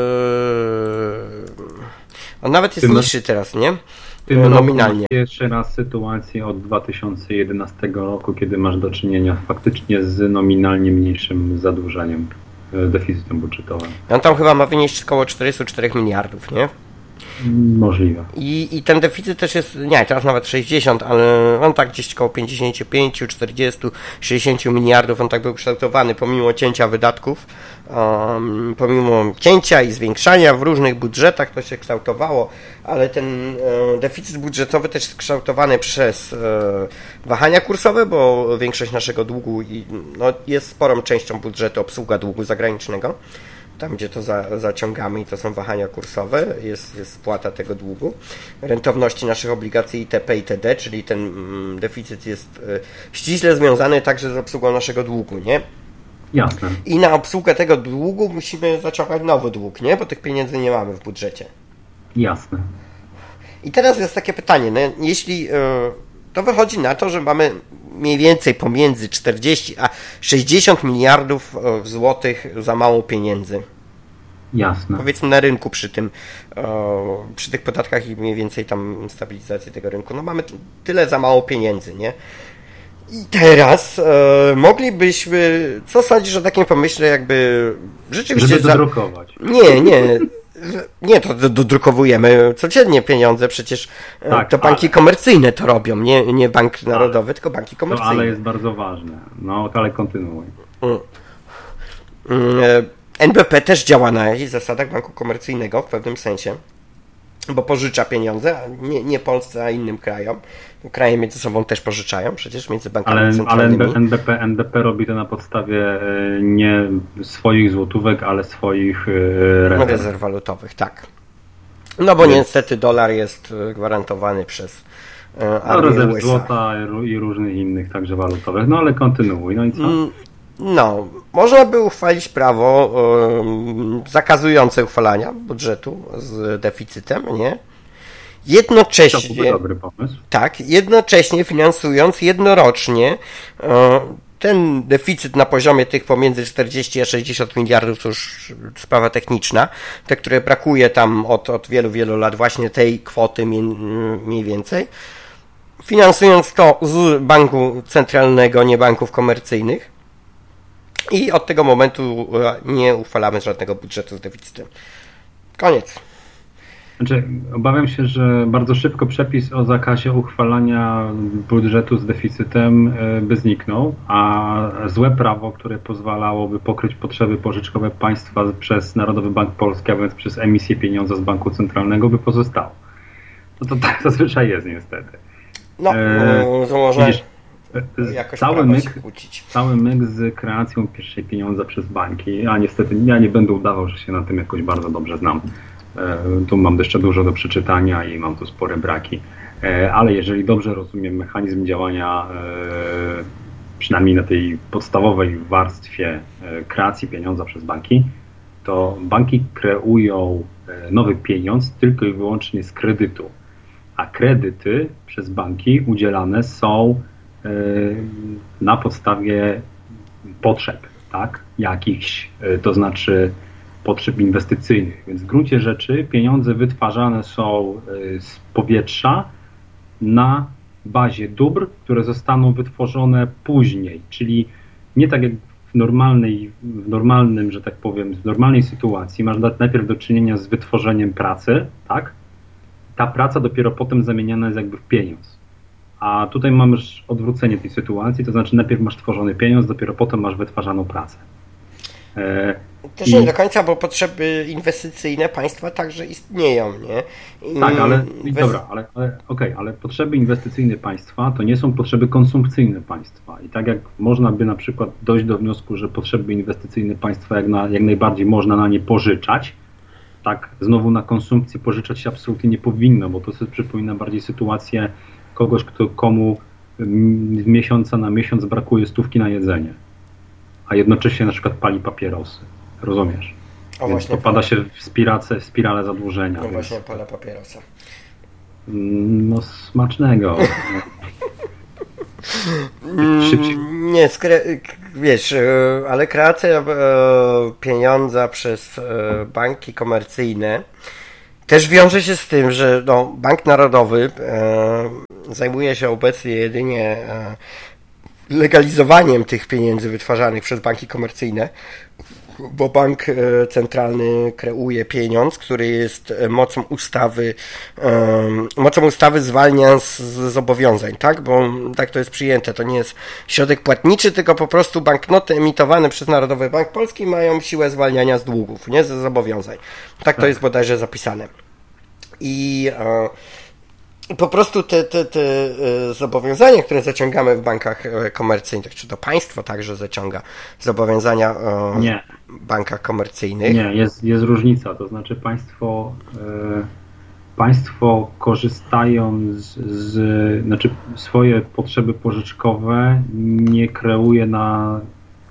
on nawet jest Ty masz- niższy teraz, nie? W tym E, roku nominalnie. masz pierwszy raz sytuację od dwa tysiące jedenastego roku, kiedy masz do czynienia faktycznie z nominalnie mniejszym zadłużeniem, e, deficytem budżetowym. On tam chyba ma wynieść około czterdzieści cztery miliardów, nie? Możliwe. I, I ten deficyt też jest, nie, teraz nawet sześćdziesiąt, ale on tak gdzieś koło pięćdziesiąt pięć, czterdzieści, sześćdziesiąt miliardów, on tak był kształtowany pomimo cięcia wydatków, um, pomimo cięcia i zwiększania w różnych budżetach to się kształtowało, ale ten e, deficyt budżetowy też jest kształtowany przez e, wahania kursowe, bo większość naszego długu i, no, jest sporą częścią budżetu obsługa długu zagranicznego. Tam, gdzie to za, zaciągamy i to są wahania kursowe, jest, jest spłata tego długu, rentowności naszych obligacji itp. itd., czyli ten mm, deficyt jest y, ściśle związany także z obsługą naszego długu, nie? Jasne. I na obsługę tego długu musimy zaciągać nowy dług, nie? Bo tych pieniędzy nie mamy w budżecie. Jasne. I teraz jest takie pytanie, no, jeśli y, to wychodzi na to, że mamy mniej więcej pomiędzy czterdzieści a sześćdziesiąt miliardów złotych za mało pieniędzy. Jasne. Powiedzmy na rynku przy tym, o, przy tych podatkach i mniej więcej tam stabilizacji tego rynku. No mamy tyle za mało pieniędzy, nie? I teraz e, moglibyśmy, co sądzisz o takim pomyśle, jakby rzeczywiście... Żeby dodrukować. Za... Nie, nie. Nie, to dodrukowujemy codziennie pieniądze, przecież tak, to banki ale... komercyjne to robią, nie, nie bank narodowy, ale... tylko banki komercyjne. No, ale jest bardzo ważne. No, ale kontynuuj. Mm. N B P też działa na jakichś zasadach banku komercyjnego w pewnym sensie, bo pożycza pieniądze, nie, nie Polsce, a innym krajom. Kraje między sobą też pożyczają, przecież między bankami ale, centralnymi. Ale N B P, N B P robi to na podstawie nie swoich złotówek, ale swoich rezerw. rezerw walutowych, tak. No bo Więc... niestety dolar jest gwarantowany przez no, rezerw złota i różnych innych także walutowych. No ale kontynuuj. No i co? No, można by uchwalić prawo um, zakazujące uchwalania budżetu z deficytem, nie? Jednocześnie, to był dobry pomysł. Tak, jednocześnie finansując jednorocznie e, ten deficyt na poziomie tych pomiędzy czterdzieści a sześćdziesiąt miliardów, to już sprawa techniczna, te, które brakuje tam od, od wielu, wielu lat, właśnie tej kwoty mniej, mniej więcej, finansując to z banku centralnego, nie banków komercyjnych. I od tego momentu nie uchwalamy żadnego budżetu z deficytem. Koniec. Znaczy, obawiam się, że bardzo szybko przepis o zakazie uchwalania budżetu z deficytem by zniknął, a złe prawo, które pozwalałoby pokryć potrzeby pożyczkowe państwa przez Narodowy Bank Polski, a więc przez emisję pieniądza z banku centralnego, by pozostało. No to tak zazwyczaj jest niestety. No, e, to można... Widzisz, Cały myk, cały myk z kreacją pierwszej pieniądza przez banki, a niestety ja nie będę udawał, że się na tym jakoś bardzo dobrze znam. E, tu mam jeszcze dużo do przeczytania i mam tu spore braki, e, ale jeżeli dobrze rozumiem mechanizm działania, e, przynajmniej na tej podstawowej warstwie e, kreacji pieniądza przez banki, to banki kreują e, nowy pieniądz tylko i wyłącznie z kredytu, a kredyty przez banki udzielane są na podstawie potrzeb, tak, jakichś, to znaczy potrzeb inwestycyjnych. Więc w gruncie rzeczy pieniądze wytwarzane są z powietrza na bazie dóbr, które zostaną wytworzone później, czyli nie tak jak w normalnej, w normalnym, że tak powiem, w normalnej sytuacji masz najpierw do czynienia z wytworzeniem pracy, tak? Ta praca dopiero potem zamieniana jest jakby w pieniądz. A tutaj mamy już odwrócenie tej sytuacji, to znaczy najpierw masz tworzony pieniądz, dopiero potem masz wytwarzaną pracę. E, Też nie i... do końca, bo potrzeby inwestycyjne państwa także istnieją, nie? I tak, ale Inwest... dobra, ale, ale okej, okay, ale potrzeby inwestycyjne państwa to nie są potrzeby konsumpcyjne państwa. I tak jak można by na przykład dojść do wniosku, że potrzeby inwestycyjne państwa jak, na, jak najbardziej można na nie pożyczać, tak znowu na konsumpcję pożyczać się absolutnie nie powinno, bo to sobie przypomina bardziej sytuację kogoś, kto komu z miesiąca na miesiąc brakuje stówki na jedzenie. a jednocześnie na przykład pali papierosy. Rozumiesz? O, Więc popada się w spiralę, w spiralę zadłużenia. No więc... właśnie palę papierosa. No smacznego. Szybciej. Nie, skre- wiesz, ale kreacja pieniądza przez banki komercyjne też wiąże się z tym, że no, Bank Narodowy zajmuje się obecnie jedynie legalizowaniem tych pieniędzy wytwarzanych przez banki komercyjne, bo bank centralny kreuje pieniądz, który jest mocą ustawy, mocą ustawy zwalnia z zobowiązań, tak? Bo tak to jest przyjęte. To nie jest środek płatniczy, tylko po prostu banknoty emitowane przez Narodowy Bank Polski mają siłę zwalniania z długów, nie ze zobowiązań. Tak to jest bodajże zapisane. I I po prostu te, te, te zobowiązania, które zaciągamy w bankach komercyjnych, czy to państwo także zaciąga zobowiązania Nie. w bankach komercyjnych? Nie, jest, jest różnica. To znaczy państwo, e, państwo korzystając z, znaczy swoje potrzeby pożyczkowe nie kreuje na,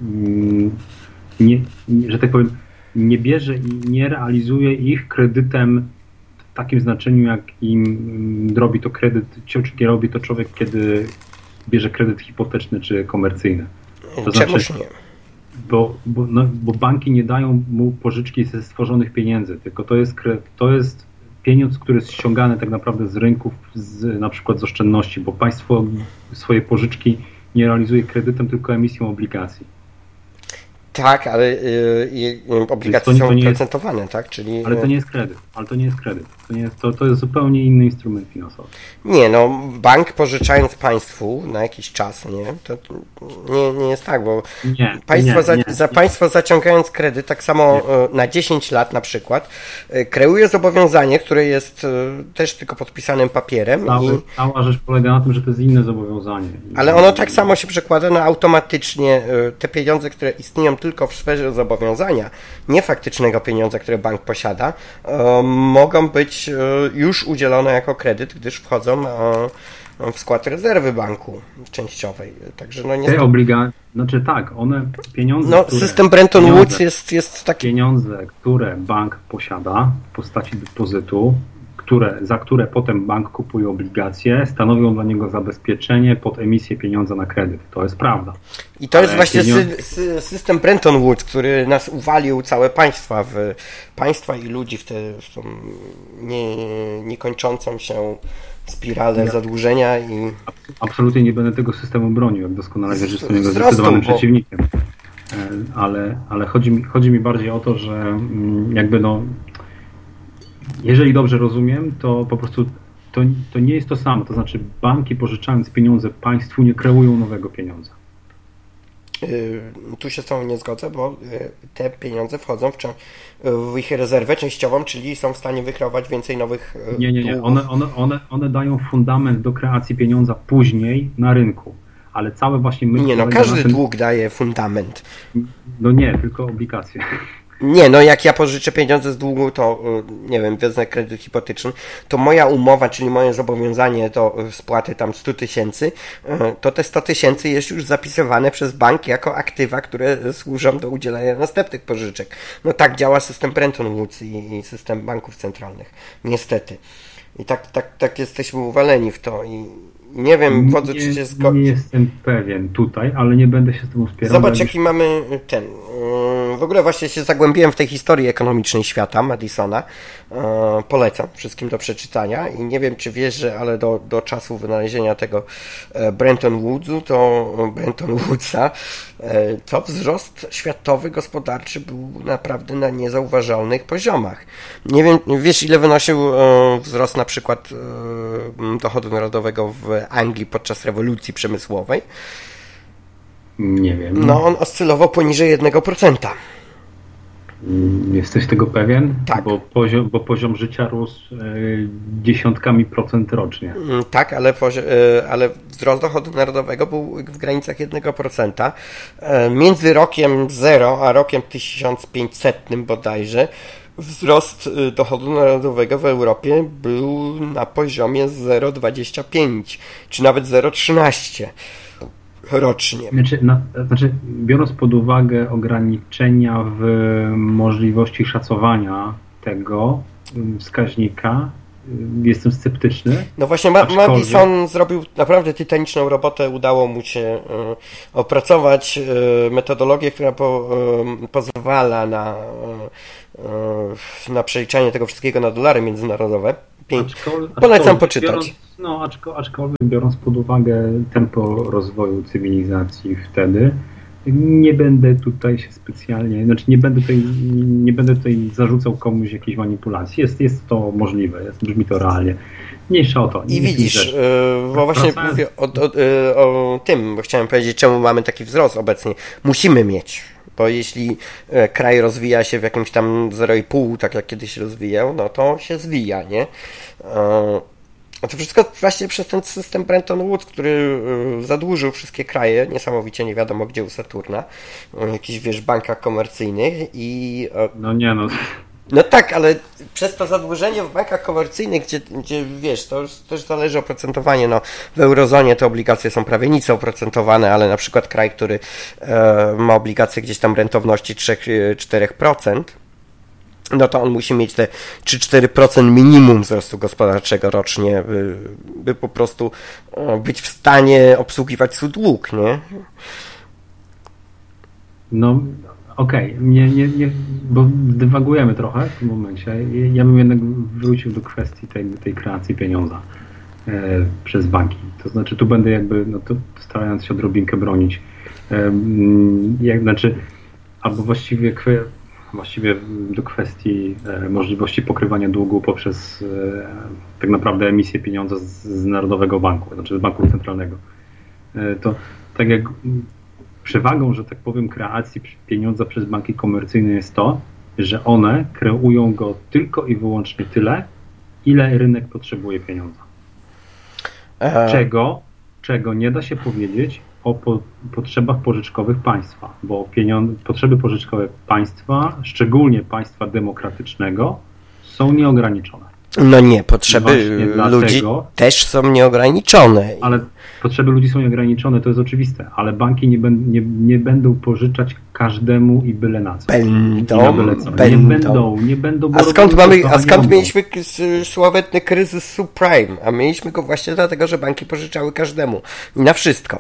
nie, nie, że tak powiem, nie bierze i nie realizuje ich kredytem w takim znaczeniu, jak im robi to kredyt, czy robi to człowiek, kiedy bierze kredyt hipoteczny czy komercyjny. To Czemuż znaczy, nie? Bo, bo, no, bo banki nie dają mu pożyczki ze stworzonych pieniędzy, tylko to jest, to jest pieniądz, który jest ściągany tak naprawdę z rynków, z, na przykład z oszczędności, bo państwo swoje pożyczki nie realizuje kredytem, tylko emisją obligacji. Tak, ale y, y, obligacje to, są to nie procentowane, jest, tak? Czyli, ale to nie jest kredyt, ale to nie jest kredyt. To, nie jest, to, to jest zupełnie inny instrument finansowy. Nie, no bank pożyczając państwu na jakiś czas, nie? To nie, nie jest tak, bo nie, państwo nie, za, nie, za nie. państwo zaciągając kredyt, tak samo nie. na dziesięć lat na przykład, kreuje zobowiązanie, które jest też tylko podpisanym papierem. Cały, i... Cała rzecz polega na tym, że to jest inne zobowiązanie. Ale ono tak samo się przekłada na automatycznie te pieniądze, które istnieją tylko w sferze zobowiązania, nie faktycznego pieniądza, które bank posiada, mogą być już udzielone jako kredyt, gdyż wchodzą w skład rezerwy banku częściowej. Także no niestety... Te obligacje, znaczy tak, one pieniądze. No, które, system Bretton pieniądze, Woods jest, jest taki. Pieniądze, które bank posiada w postaci depozytu, które, za które potem bank kupuje obligacje, stanowią dla niego zabezpieczenie pod emisję pieniądza na kredyt. To jest prawda. I to Ale jest właśnie pieniądze... sy system Bretton Woods, który nas uwalił całe państwa, w państwa i ludzi w tę nie, niekończącą się spiralę nie. zadłużenia i... Absolutnie nie będę tego systemu bronił, jak doskonale wiesz, że jestem jego wzrostu, zdecydowanym bo... przeciwnikiem. Ale, ale chodzi mi, chodzi mi bardziej o to, że jakby no jeżeli dobrze rozumiem, to po prostu to, to nie jest to samo. To znaczy banki pożyczając pieniądze państwu nie kreują nowego pieniądza. Tu się z tobą nie zgodzę, bo te pieniądze wchodzą w, w ich rezerwę częściową, czyli są w stanie wykreować więcej nowych Nie, nie, nie. One, one, one, one dają fundament do kreacji pieniądza później na rynku. Ale całe właśnie myśl... Nie, no każdy ten... dług daje fundament. No nie, tylko obligacje. Nie, no jak ja pożyczę pieniądze z długu, to nie wiem, wezmę kredyt hipoteczny, to moja umowa, czyli moje zobowiązanie do spłaty tam sto tysięcy, to te sto tysięcy jest już zapisywane przez bank jako aktywa, które służą do udzielania następnych pożyczek. No tak działa system Bretton Woods i, i system banków centralnych. Niestety. I tak, tak, tak jesteśmy uwaleni w to i nie wiem, wodzu, czy się zgodzi. Nie jestem pewien tutaj, ale nie będę się z tym spierał. Zobacz, jaki mamy ten... W ogóle właśnie się zagłębiłem w tej historii ekonomicznej świata Madisona. Polecam wszystkim do przeczytania i nie wiem, czy wiesz, że ale do, do czasu wynalezienia tego Bretton Woodsu, to Bretton Woodsa, to wzrost światowy, gospodarczy był naprawdę na niezauważalnych poziomach. Nie wiem, wiesz, ile wynosił wzrost na przykład dochodu narodowego w Anglii podczas rewolucji przemysłowej? Nie wiem. No, on oscylował poniżej jednego procenta. Jesteś tego pewien? Tak. Bo poziom, bo poziom życia rósł e, dziesiątkami procent rocznie. Tak, ale, e, ale wzrost dochodu narodowego był w granicach jednego procenta. E, między rokiem zero a rokiem tysiąc pięćsetnym bodajże wzrost dochodu narodowego w Europie był na poziomie zero przecinek dwadzieścia pięć, czy nawet zero przecinek trzynaście. rocznie. Znaczy, na, znaczy, biorąc pod uwagę ograniczenia w możliwości szacowania tego wskaźnika, jestem sceptyczny. No właśnie Ma- aczkolwiek... Madison zrobił naprawdę tytaniczną robotę, udało mu się y, opracować y, metodologię, która po, y, pozwala na, y, na przeliczanie tego wszystkiego na dolary międzynarodowe. Pię- Aczkol- Polecam poczytać. Biorąc, no, aczko- aczkolwiek biorąc pod uwagę tempo rozwoju cywilizacji wtedy, nie będę tutaj się specjalnie, znaczy nie będę tutaj, nie będę tutaj zarzucał komuś jakiejś manipulacji. Jest, jest to możliwe, jest, brzmi to realnie. Mniejsza o to. I widzisz, yy, bo właśnie Wracając... mówię o, o, o tym, bo chciałem powiedzieć, czemu mamy taki wzrost obecnie. Musimy mieć, bo jeśli kraj rozwija się w jakimś tam zero i pół, tak jak kiedyś rozwijał, no to się zwija, nie? Yy. A to wszystko właśnie przez ten system Bretton Woods, który zadłużył wszystkie kraje, niesamowicie nie wiadomo gdzie u Saturna, w jakichś, wiesz, bankach komercyjnych i... No nie no... No tak, ale przez to zadłużenie w bankach komercyjnych, gdzie, gdzie wiesz, to już też zależy oprocentowanie, no w eurozonie te obligacje są prawie nic oprocentowane, ale na przykład kraj, który e, ma obligacje gdzieś tam rentowności trzy do czterech procent, no to on musi mieć te trzy do czterech procent minimum wzrostu gospodarczego rocznie, by, by po prostu być w stanie obsługiwać swój dług, nie? No, okej, okay. nie, nie, nie, bo dywagujemy trochę w tym momencie. Ja bym jednak wrócił do kwestii tej, tej kreacji pieniądza e, przez banki. To znaczy, tu będę jakby, no to starając się odrobinkę bronić. E, jak, znaczy, albo właściwie kwe, właściwie do kwestii e, możliwości pokrywania długu poprzez e, tak naprawdę emisję pieniądza z, z Narodowego Banku, znaczy z Banku Centralnego. E, to tak jak przewagą, że tak powiem, kreacji pieniądza przez banki komercyjne jest to, że one kreują go tylko i wyłącznie tyle, ile rynek potrzebuje pieniądza. E... Czego, czego nie da się powiedzieć o po, potrzebach pożyczkowych państwa, bo pieniądze, potrzeby pożyczkowe państwa, szczególnie państwa demokratycznego, są nieograniczone. No nie, potrzeby ludzi dlatego, też są nieograniczone. Ale potrzeby ludzi są nieograniczone, to jest oczywiste, ale banki nie, ben, nie, nie będą pożyczać każdemu i byle na co. Będą, byle co. będą. Nie będą, nie będą. A skąd, mamy, a skąd mieliśmy sławetny kryzys subprime? A mieliśmy go właśnie dlatego, że banki pożyczały każdemu i na wszystko.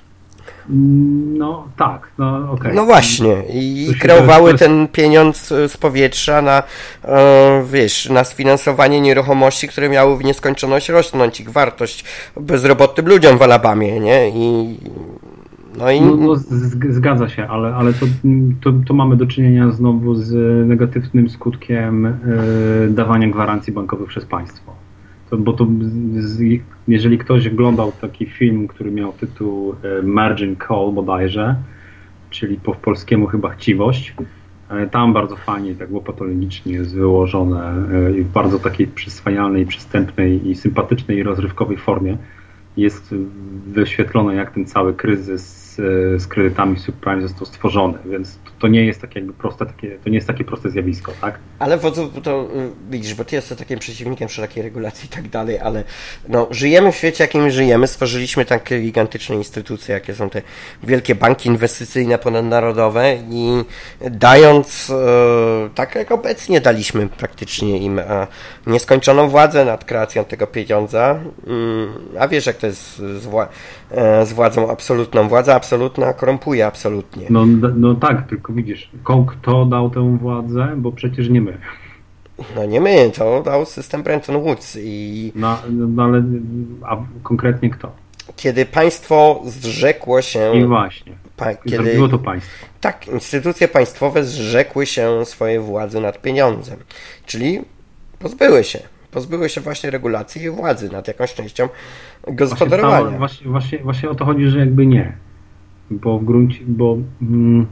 No tak, no okej. Okay. No właśnie i kreowały ten pieniądz z powietrza na, e, wiesz, na sfinansowanie nieruchomości, które miały w nieskończoność rosnąć, ich wartość bezrobotnym ludziom w Alabamie, nie? I no, i... no, no zgadza się, ale, ale to, to, to mamy do czynienia znowu z negatywnym skutkiem e, dawania gwarancji bankowych przez państwo. To, bo to, z, jeżeli ktoś oglądał taki film, który miał tytuł e, Margin Call bodajże, czyli po polskiemu chyba chciwość, e, tam bardzo fajnie, tak łopatologicznie jest wyłożone e, i w bardzo takiej przyswajalnej, przystępnej i sympatycznej i rozrywkowej formie jest wyświetlone, jak ten cały kryzys z kredytami subprime został stworzony, więc to, to nie jest takie jakby proste, takie, to nie jest takie proste zjawisko, tak? Ale wodzu, to widzisz, bo ty jesteś takim przeciwnikiem wszelakiej regulacji i tak dalej, ale no, żyjemy w świecie, jakim żyjemy, stworzyliśmy takie gigantyczne instytucje, jakie są te wielkie banki inwestycyjne ponadnarodowe i dając, e, tak jak obecnie daliśmy praktycznie im e, nieskończoną władzę nad kreacją tego pieniądza, mm, a wiesz, jak to jest z, wła- e, z władzą absolutną. Władza absolutna korumpuje absolutnie. No, no tak, tylko widzisz, kto dał tę władzę, bo przecież nie my. No nie my, to dał system Bretton Woods i... No, no ale, a konkretnie kto? Kiedy państwo zrzekło się... I właśnie, pa, kiedy... zrobiło to państwo. Tak, instytucje państwowe zrzekły się swojej władzy nad pieniądzem, czyli pozbyły się. Pozbyły się właśnie regulacji i władzy nad jakąś częścią gospodarowania. Właśnie, właśnie, właśnie, właśnie o to chodzi, że jakby nie. Bo w gruncie, bo mm,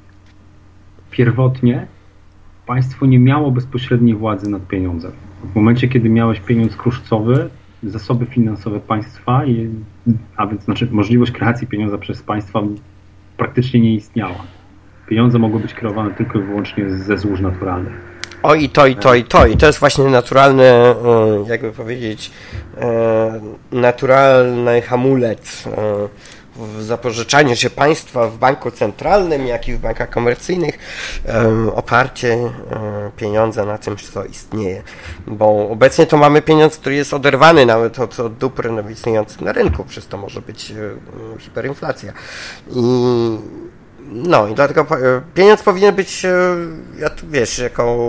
pierwotnie państwo nie miało bezpośredniej władzy nad pieniądzem. W momencie, kiedy miałeś pieniądz kruszcowy, zasoby finansowe państwa, i, a więc znaczy możliwość kreacji pieniądza przez państwa praktycznie nie istniała. Pieniądze mogły być kreowane tylko i wyłącznie ze złóż naturalnych. O i to, i to, i to. I to jest właśnie naturalny, jakby powiedzieć, naturalny hamulec w zapożyczaniu się państwa w banku centralnym, jak i w bankach komercyjnych, um, oparcie um, pieniądza na czymś, co istnieje. Bo obecnie to mamy pieniądz, który jest oderwany nawet od, od dóbr istniejących na rynku, przez to może być um, hiperinflacja. I no i dlatego pieniądz powinien być, ja tu wiesz, jako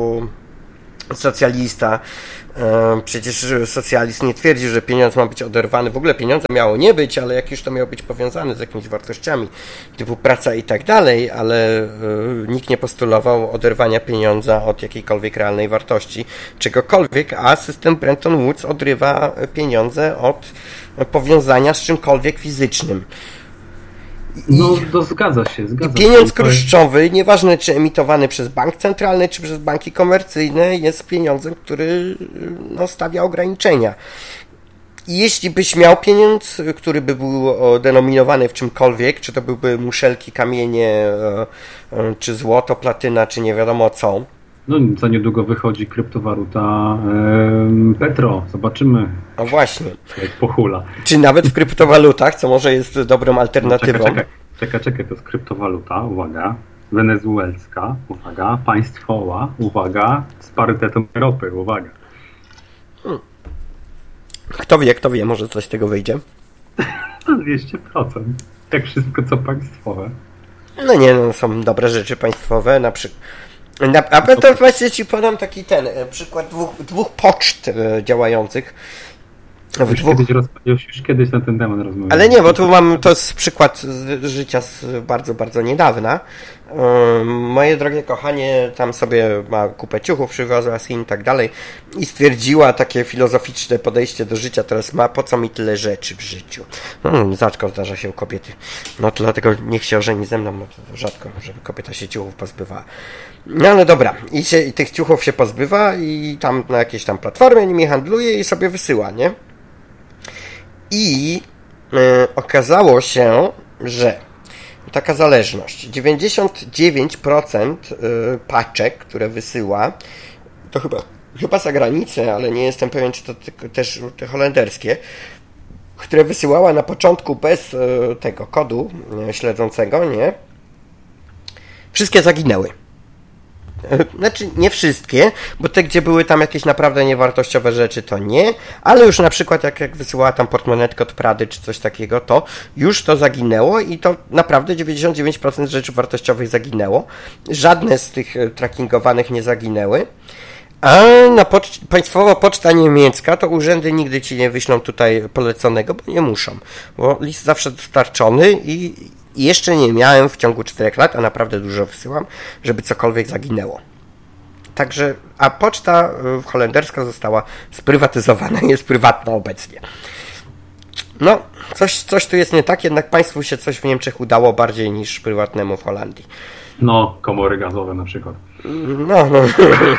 socjalista, przecież socjalist nie twierdzi, że pieniądz ma być oderwany, w ogóle pieniądze miało nie być, ale jak już to miało być powiązane z jakimiś wartościami typu praca i tak dalej, ale nikt nie postulował oderwania pieniądza od jakiejkolwiek realnej wartości, czegokolwiek, a system Bretton Woods odrywa pieniądze od powiązania z czymkolwiek fizycznym. No, to zgadza się, zgadza I pieniądz się. kruszcowy, nieważne czy emitowany przez bank centralny, czy przez banki komercyjne, jest pieniądzem, który no, stawia ograniczenia. I jeśli byś miał pieniądz, który by był denominowany w czymkolwiek, czy to byłby muszelki, kamienie, czy złoto, platyna, czy nie wiadomo co. No, za niedługo wychodzi kryptowaluta e, Petro. Zobaczymy. A właśnie. Jak pohula. Czy nawet w kryptowalutach, co może jest dobrą alternatywą. Czekaj, czekaj, czekaj, czekaj, to jest kryptowaluta, uwaga, wenezuelska, uwaga, państwowa, uwaga, z parytetem ropy, uwaga. Hmm. Kto wie, kto wie, może coś z tego wyjdzie. dwieście procent. Jak wszystko, co państwowe. No nie, no są dobre rzeczy państwowe, na przykład. A to właśnie ci podam taki ten przykład dwóch, dwóch poczt działających. W już, dwóch... kiedyś roz... już kiedyś na ten temat rozmawiałem. Ale nie, bo tu mam, to jest przykład z życia z bardzo, bardzo niedawna. Moje drogie kochanie tam sobie ma kupę ciuchów, przywiozła z Chin i tak dalej i stwierdziła takie filozoficzne podejście do życia, teraz ma, po co mi tyle rzeczy w życiu. No, rzadko zdarza się u kobiety. No to dlatego niech się ożeni ze mną, no to rzadko, żeby kobieta się ciuchów pozbywała. No ale dobra, i, się, i tych ciuchów się pozbywa i tam na jakiejś tam platformie nimi handluje i sobie wysyła, nie? I y, okazało się, że taka zależność, dziewięćdziesiąt dziewięć procent y, paczek, które wysyła, to chyba, chyba za granicę, ale nie jestem pewien, czy to ty, też te holenderskie, które wysyłała na początku bez y, tego kodu y, śledzącego, nie? Wszystkie zaginęły. Znaczy nie wszystkie, bo te, gdzie były tam jakieś naprawdę niewartościowe rzeczy, to nie, ale już na przykład jak, jak wysyłała tam portmonetkę od Prady czy coś takiego, to już to zaginęło i to naprawdę dziewięćdziesiąt dziewięć procent rzeczy wartościowych zaginęło. Żadne z tych trackingowanych nie zaginęły. A na pocz- państwowa poczta niemiecka to urzędy nigdy ci nie wyślą tutaj poleconego, bo nie muszą, bo list zawsze dostarczony i I jeszcze nie miałem w ciągu czterech lat, a naprawdę dużo wysyłam, żeby cokolwiek zaginęło. Także, a poczta holenderska została sprywatyzowana i jest prywatna obecnie. No, coś, coś tu jest nie tak, jednak państwu się coś w Niemczech udało bardziej niż prywatnemu w Holandii. No, komory gazowe na przykład. No, no.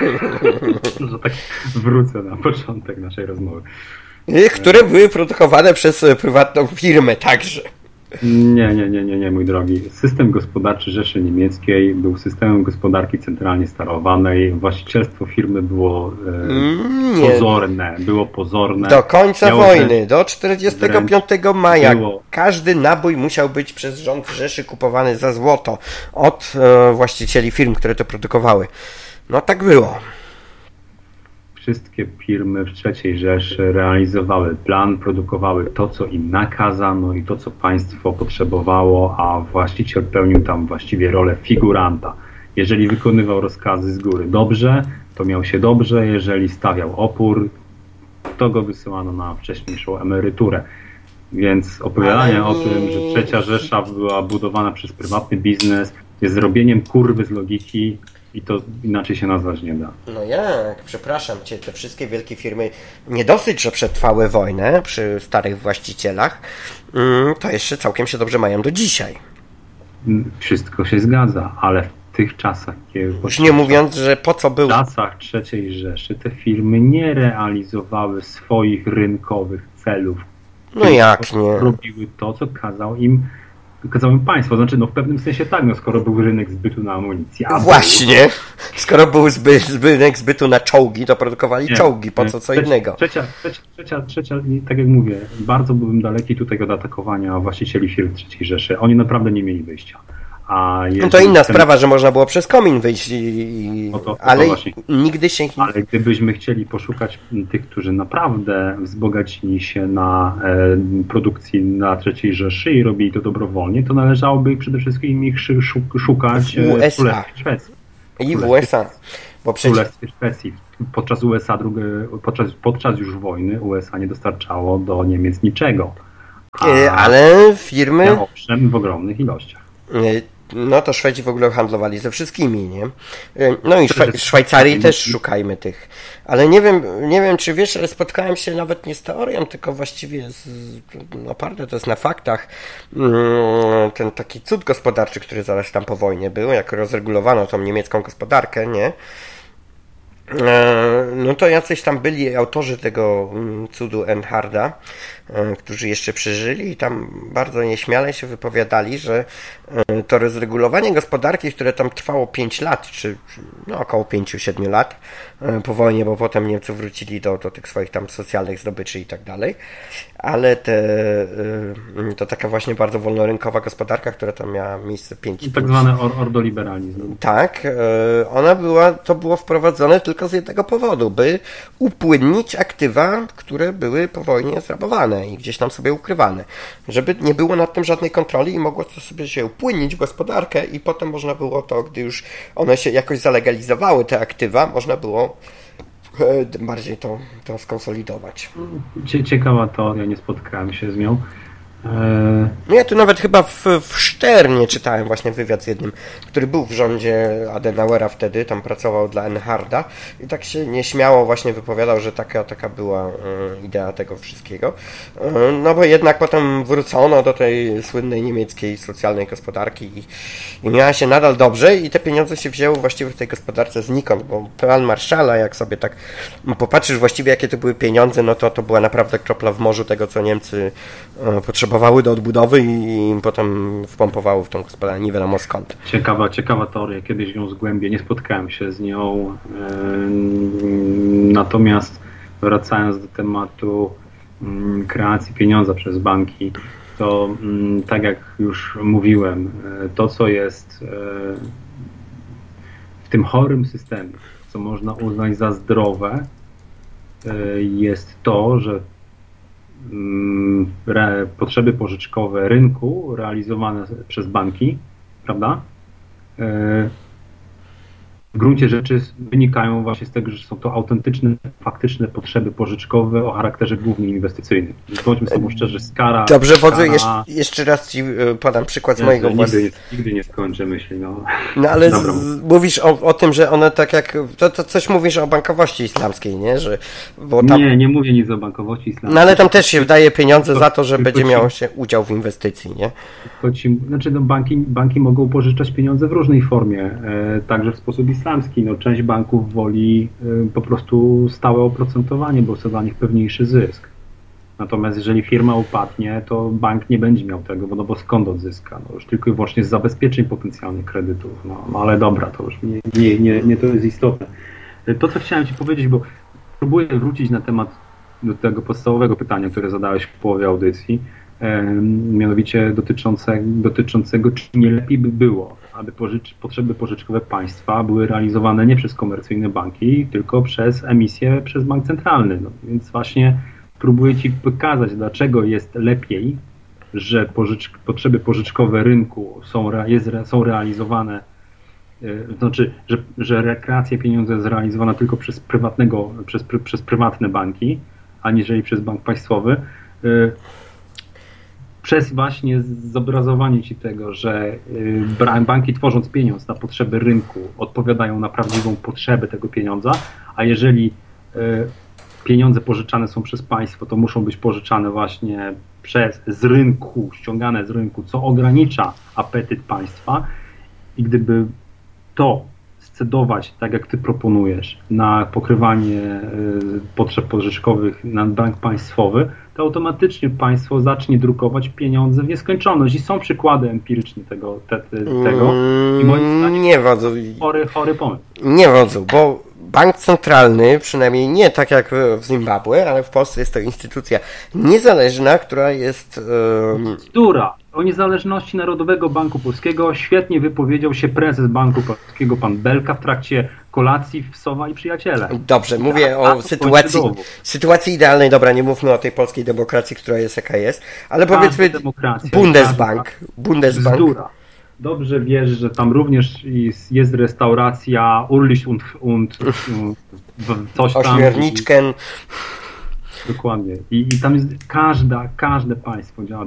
Że tak wrócę na początek naszej rozmowy. Które były produkowane przez prywatną firmę także. Nie, nie, nie, nie, nie, mój drogi. System gospodarczy Rzeszy Niemieckiej był systemem gospodarki centralnie sterowanej. Właścicielstwo firmy było e, pozorne. Było pozorne. Do końca Miało wojny, do czterdziestego piątego maja, było. Każdy nabój musiał być przez rząd Rzeszy kupowany za złoto od e, właścicieli firm, które to produkowały. No tak było. Wszystkie firmy w trzeciej Rzeszy realizowały plan, produkowały to, co im nakazano i to, co państwo potrzebowało, a właściciel pełnił tam właściwie rolę figuranta. Jeżeli wykonywał rozkazy z góry dobrze, to miał się dobrze, jeżeli stawiał opór, to go wysyłano na wcześniejszą emeryturę. Więc opowiadanie o tym, że trzecia Rzesza była budowana przez prywatny biznes, jest zrobieniem kurwy z logiki, i to inaczej się nazwać nie da. No jak? Przepraszam cię, te wszystkie wielkie firmy nie dosyć, że przetrwały wojnę przy starych właścicielach, to jeszcze całkiem się dobrze mają do dzisiaj. Wszystko się zgadza, ale w tych czasach, kiedy... Już nie mówiąc, że po co był... W czasach trzeciej Rzeszy te firmy nie realizowały swoich rynkowych celów. No jak nie? Robiły to, co kazał im całym państwo. Znaczy, no w pewnym sensie tak, no skoro był rynek zbytu na amunicję. A właśnie, skoro był zby, rynek zbytu na czołgi, to produkowali nie, czołgi, po co co trzecia, innego. Trzecia, trzecia, trzecia, trzecia, tak jak mówię, bardzo byłbym daleki tutaj od atakowania właścicieli firm trzeciej Rzeszy. Oni naprawdę nie mieli wyjścia. A no to inna ten... sprawa, że można było przez komin wyjść, i... no to, to ale to nigdy się... Ale gdybyśmy chcieli poszukać tych, którzy naprawdę wzbogacili się na e, produkcji na trzeciej Rzeszy i robili to dobrowolnie, to należałoby przede wszystkim ich szukać w U S A. w Szwecji. I w U S A. Bo przecież... w Szwecji. Podczas U S A, drugie, podczas, podczas już wojny U S A nie dostarczało do Niemiec niczego. A... Ale firmy... Owszem, w ogromnych ilościach. No to Szwedzi w ogóle handlowali ze wszystkimi, nie? No i Szwe- Szwajcarii też szukajmy tych. Ale nie wiem, nie wiem czy wiesz, ale spotkałem się nawet nie z teorią, tylko właściwie z, oparte to jest na faktach. Ten taki cud gospodarczy, który zaraz tam po wojnie był, jak rozregulowano tą niemiecką gospodarkę, nie? No to jacyś tam byli autorzy tego cudu Enharda, którzy jeszcze przeżyli i tam bardzo nieśmiale się wypowiadali, że to rozregulowanie gospodarki, które tam trwało pięć lat, czy no około pięć siedem lat po wojnie, bo potem Niemcy wrócili do, do tych swoich tam socjalnych zdobyczy i tak dalej, ale te, to taka właśnie bardzo wolnorynkowa gospodarka, która tam miała miejsce pięć lat. Tak zwany or, ordoliberalizm. Tak, ona była, to było wprowadzone tylko z jednego powodu, by upłynnić aktywa, które były po wojnie zrabowane i gdzieś tam sobie ukrywane. Żeby nie było nad tym żadnej kontroli i mogło to sobie się upłynnić w gospodarkę i potem można było to, gdy już one się jakoś zalegalizowały, te aktywa, można było bardziej to, to skonsolidować. Ciekawa teoria, nie spotkałem się z nią. No ja tu nawet chyba w, w Szternie czytałem właśnie wywiad z jednym, który był w rządzie Adenauera wtedy, tam pracował dla Enharda i tak się nieśmiało właśnie wypowiadał, że taka, taka była idea tego wszystkiego. No bo jednak potem wrócono do tej słynnej niemieckiej socjalnej gospodarki i, i miała się nadal dobrze i te pieniądze się wzięły właściwie w tej gospodarce znikąd, bo plan Marshalla, jak sobie tak popatrzysz właściwie jakie to były pieniądze, no to to była naprawdę kropla w morzu tego, co Niemcy potrzebują do odbudowy i potem wpompowały w tą gospodarkę, nie wiadomo skąd. Ciekawa, ciekawa teoria, kiedyś ją zgłębię, nie spotkałem się z nią. Natomiast wracając do tematu kreacji pieniądza przez banki, to tak jak już mówiłem, to co jest w tym chorym systemie, co można uznać za zdrowe, jest to, że Re, potrzeby pożyczkowe rynku realizowane przez banki, prawda? W gruncie rzeczy wynikają właśnie z tego, że są to autentyczne, faktyczne potrzeby pożyczkowe o charakterze głównie inwestycyjnym. Bądźmy sobie szczerzy, skara... Dobrze, wodzu, jeszcze, jeszcze raz Ci podam przykład z mojego własnego... Nigdy, nigdy nie skończę myśli, no. No ale z, mówisz o, o tym, że one tak jak... To, to coś mówisz o bankowości islamskiej, nie? Że, bo tam... Nie, nie mówię nic o bankowości islamskiej. No ale tam też się wydaje pieniądze to, za to, że będzie ci... miało się udział w inwestycji, nie? Ci, znaczy no, banki, banki mogą pożyczać pieniądze w różnej formie, e, także w sposób islamski. No, część banków woli y, po prostu stałe oprocentowanie, bo chce dla nich pewniejszy zysk. Natomiast jeżeli firma upadnie, to bank nie będzie miał tego, bo, no bo skąd odzyska? No, już tylko i wyłącznie z zabezpieczeń potencjalnych kredytów. No, no ale dobra, to już nie, nie, nie, nie to jest istotne. To, co chciałem Ci powiedzieć, bo próbuję wrócić na temat do tego podstawowego pytania, które zadałeś w połowie audycji, e, mianowicie dotyczące, dotyczącego, czy nie lepiej by było, aby pożycz, potrzeby pożyczkowe państwa były realizowane nie przez komercyjne banki, tylko przez emisję przez bank centralny. No, więc właśnie próbuję Ci pokazać, dlaczego jest lepiej, że pożycz, potrzeby pożyczkowe rynku są, re, jest, są realizowane, yy, znaczy, że, że rekreacja pieniądza jest realizowana tylko przez prywatnego, przez, pr, przez prywatne banki, aniżeli przez bank państwowy. Yy, Przez właśnie zobrazowanie Ci tego, że banki tworząc pieniądz na potrzeby rynku odpowiadają na prawdziwą potrzebę tego pieniądza, a jeżeli pieniądze pożyczane są przez państwo, to muszą być pożyczane właśnie przez, z rynku, ściągane z rynku, co ogranicza apetyt państwa i gdyby to scedować, tak jak ty proponujesz, na pokrywanie potrzeb pożyczkowych na bank państwowy, to automatycznie państwo zacznie drukować pieniądze w nieskończoność. I są przykłady empiryczne tego. Te, te, tego. I moim zdaniem nie wodzu. Chory, chory pomysł. Nie wodzu, bo bank centralny, przynajmniej nie tak jak w Zimbabwe, ale w Polsce jest to instytucja niezależna, która jest... Um... Która o niezależności Narodowego Banku Polskiego świetnie wypowiedział się prezes Banku Polskiego, pan Belka, w trakcie kolacji w Sowa i Przyjaciele. Dobrze, mówię a, o sytuacji, sytuacji idealnej. Dobra, nie mówmy o tej polskiej demokracji, która jest jaka jest, ale powiedzmy Bundesbank. Bundesbank. Bzdura. Dobrze wiesz, że tam również jest, jest restauracja Urlich und, und, und coś tam. Ośmiorniczken. Dokładnie. I, I tam jest każda, każde państwo działa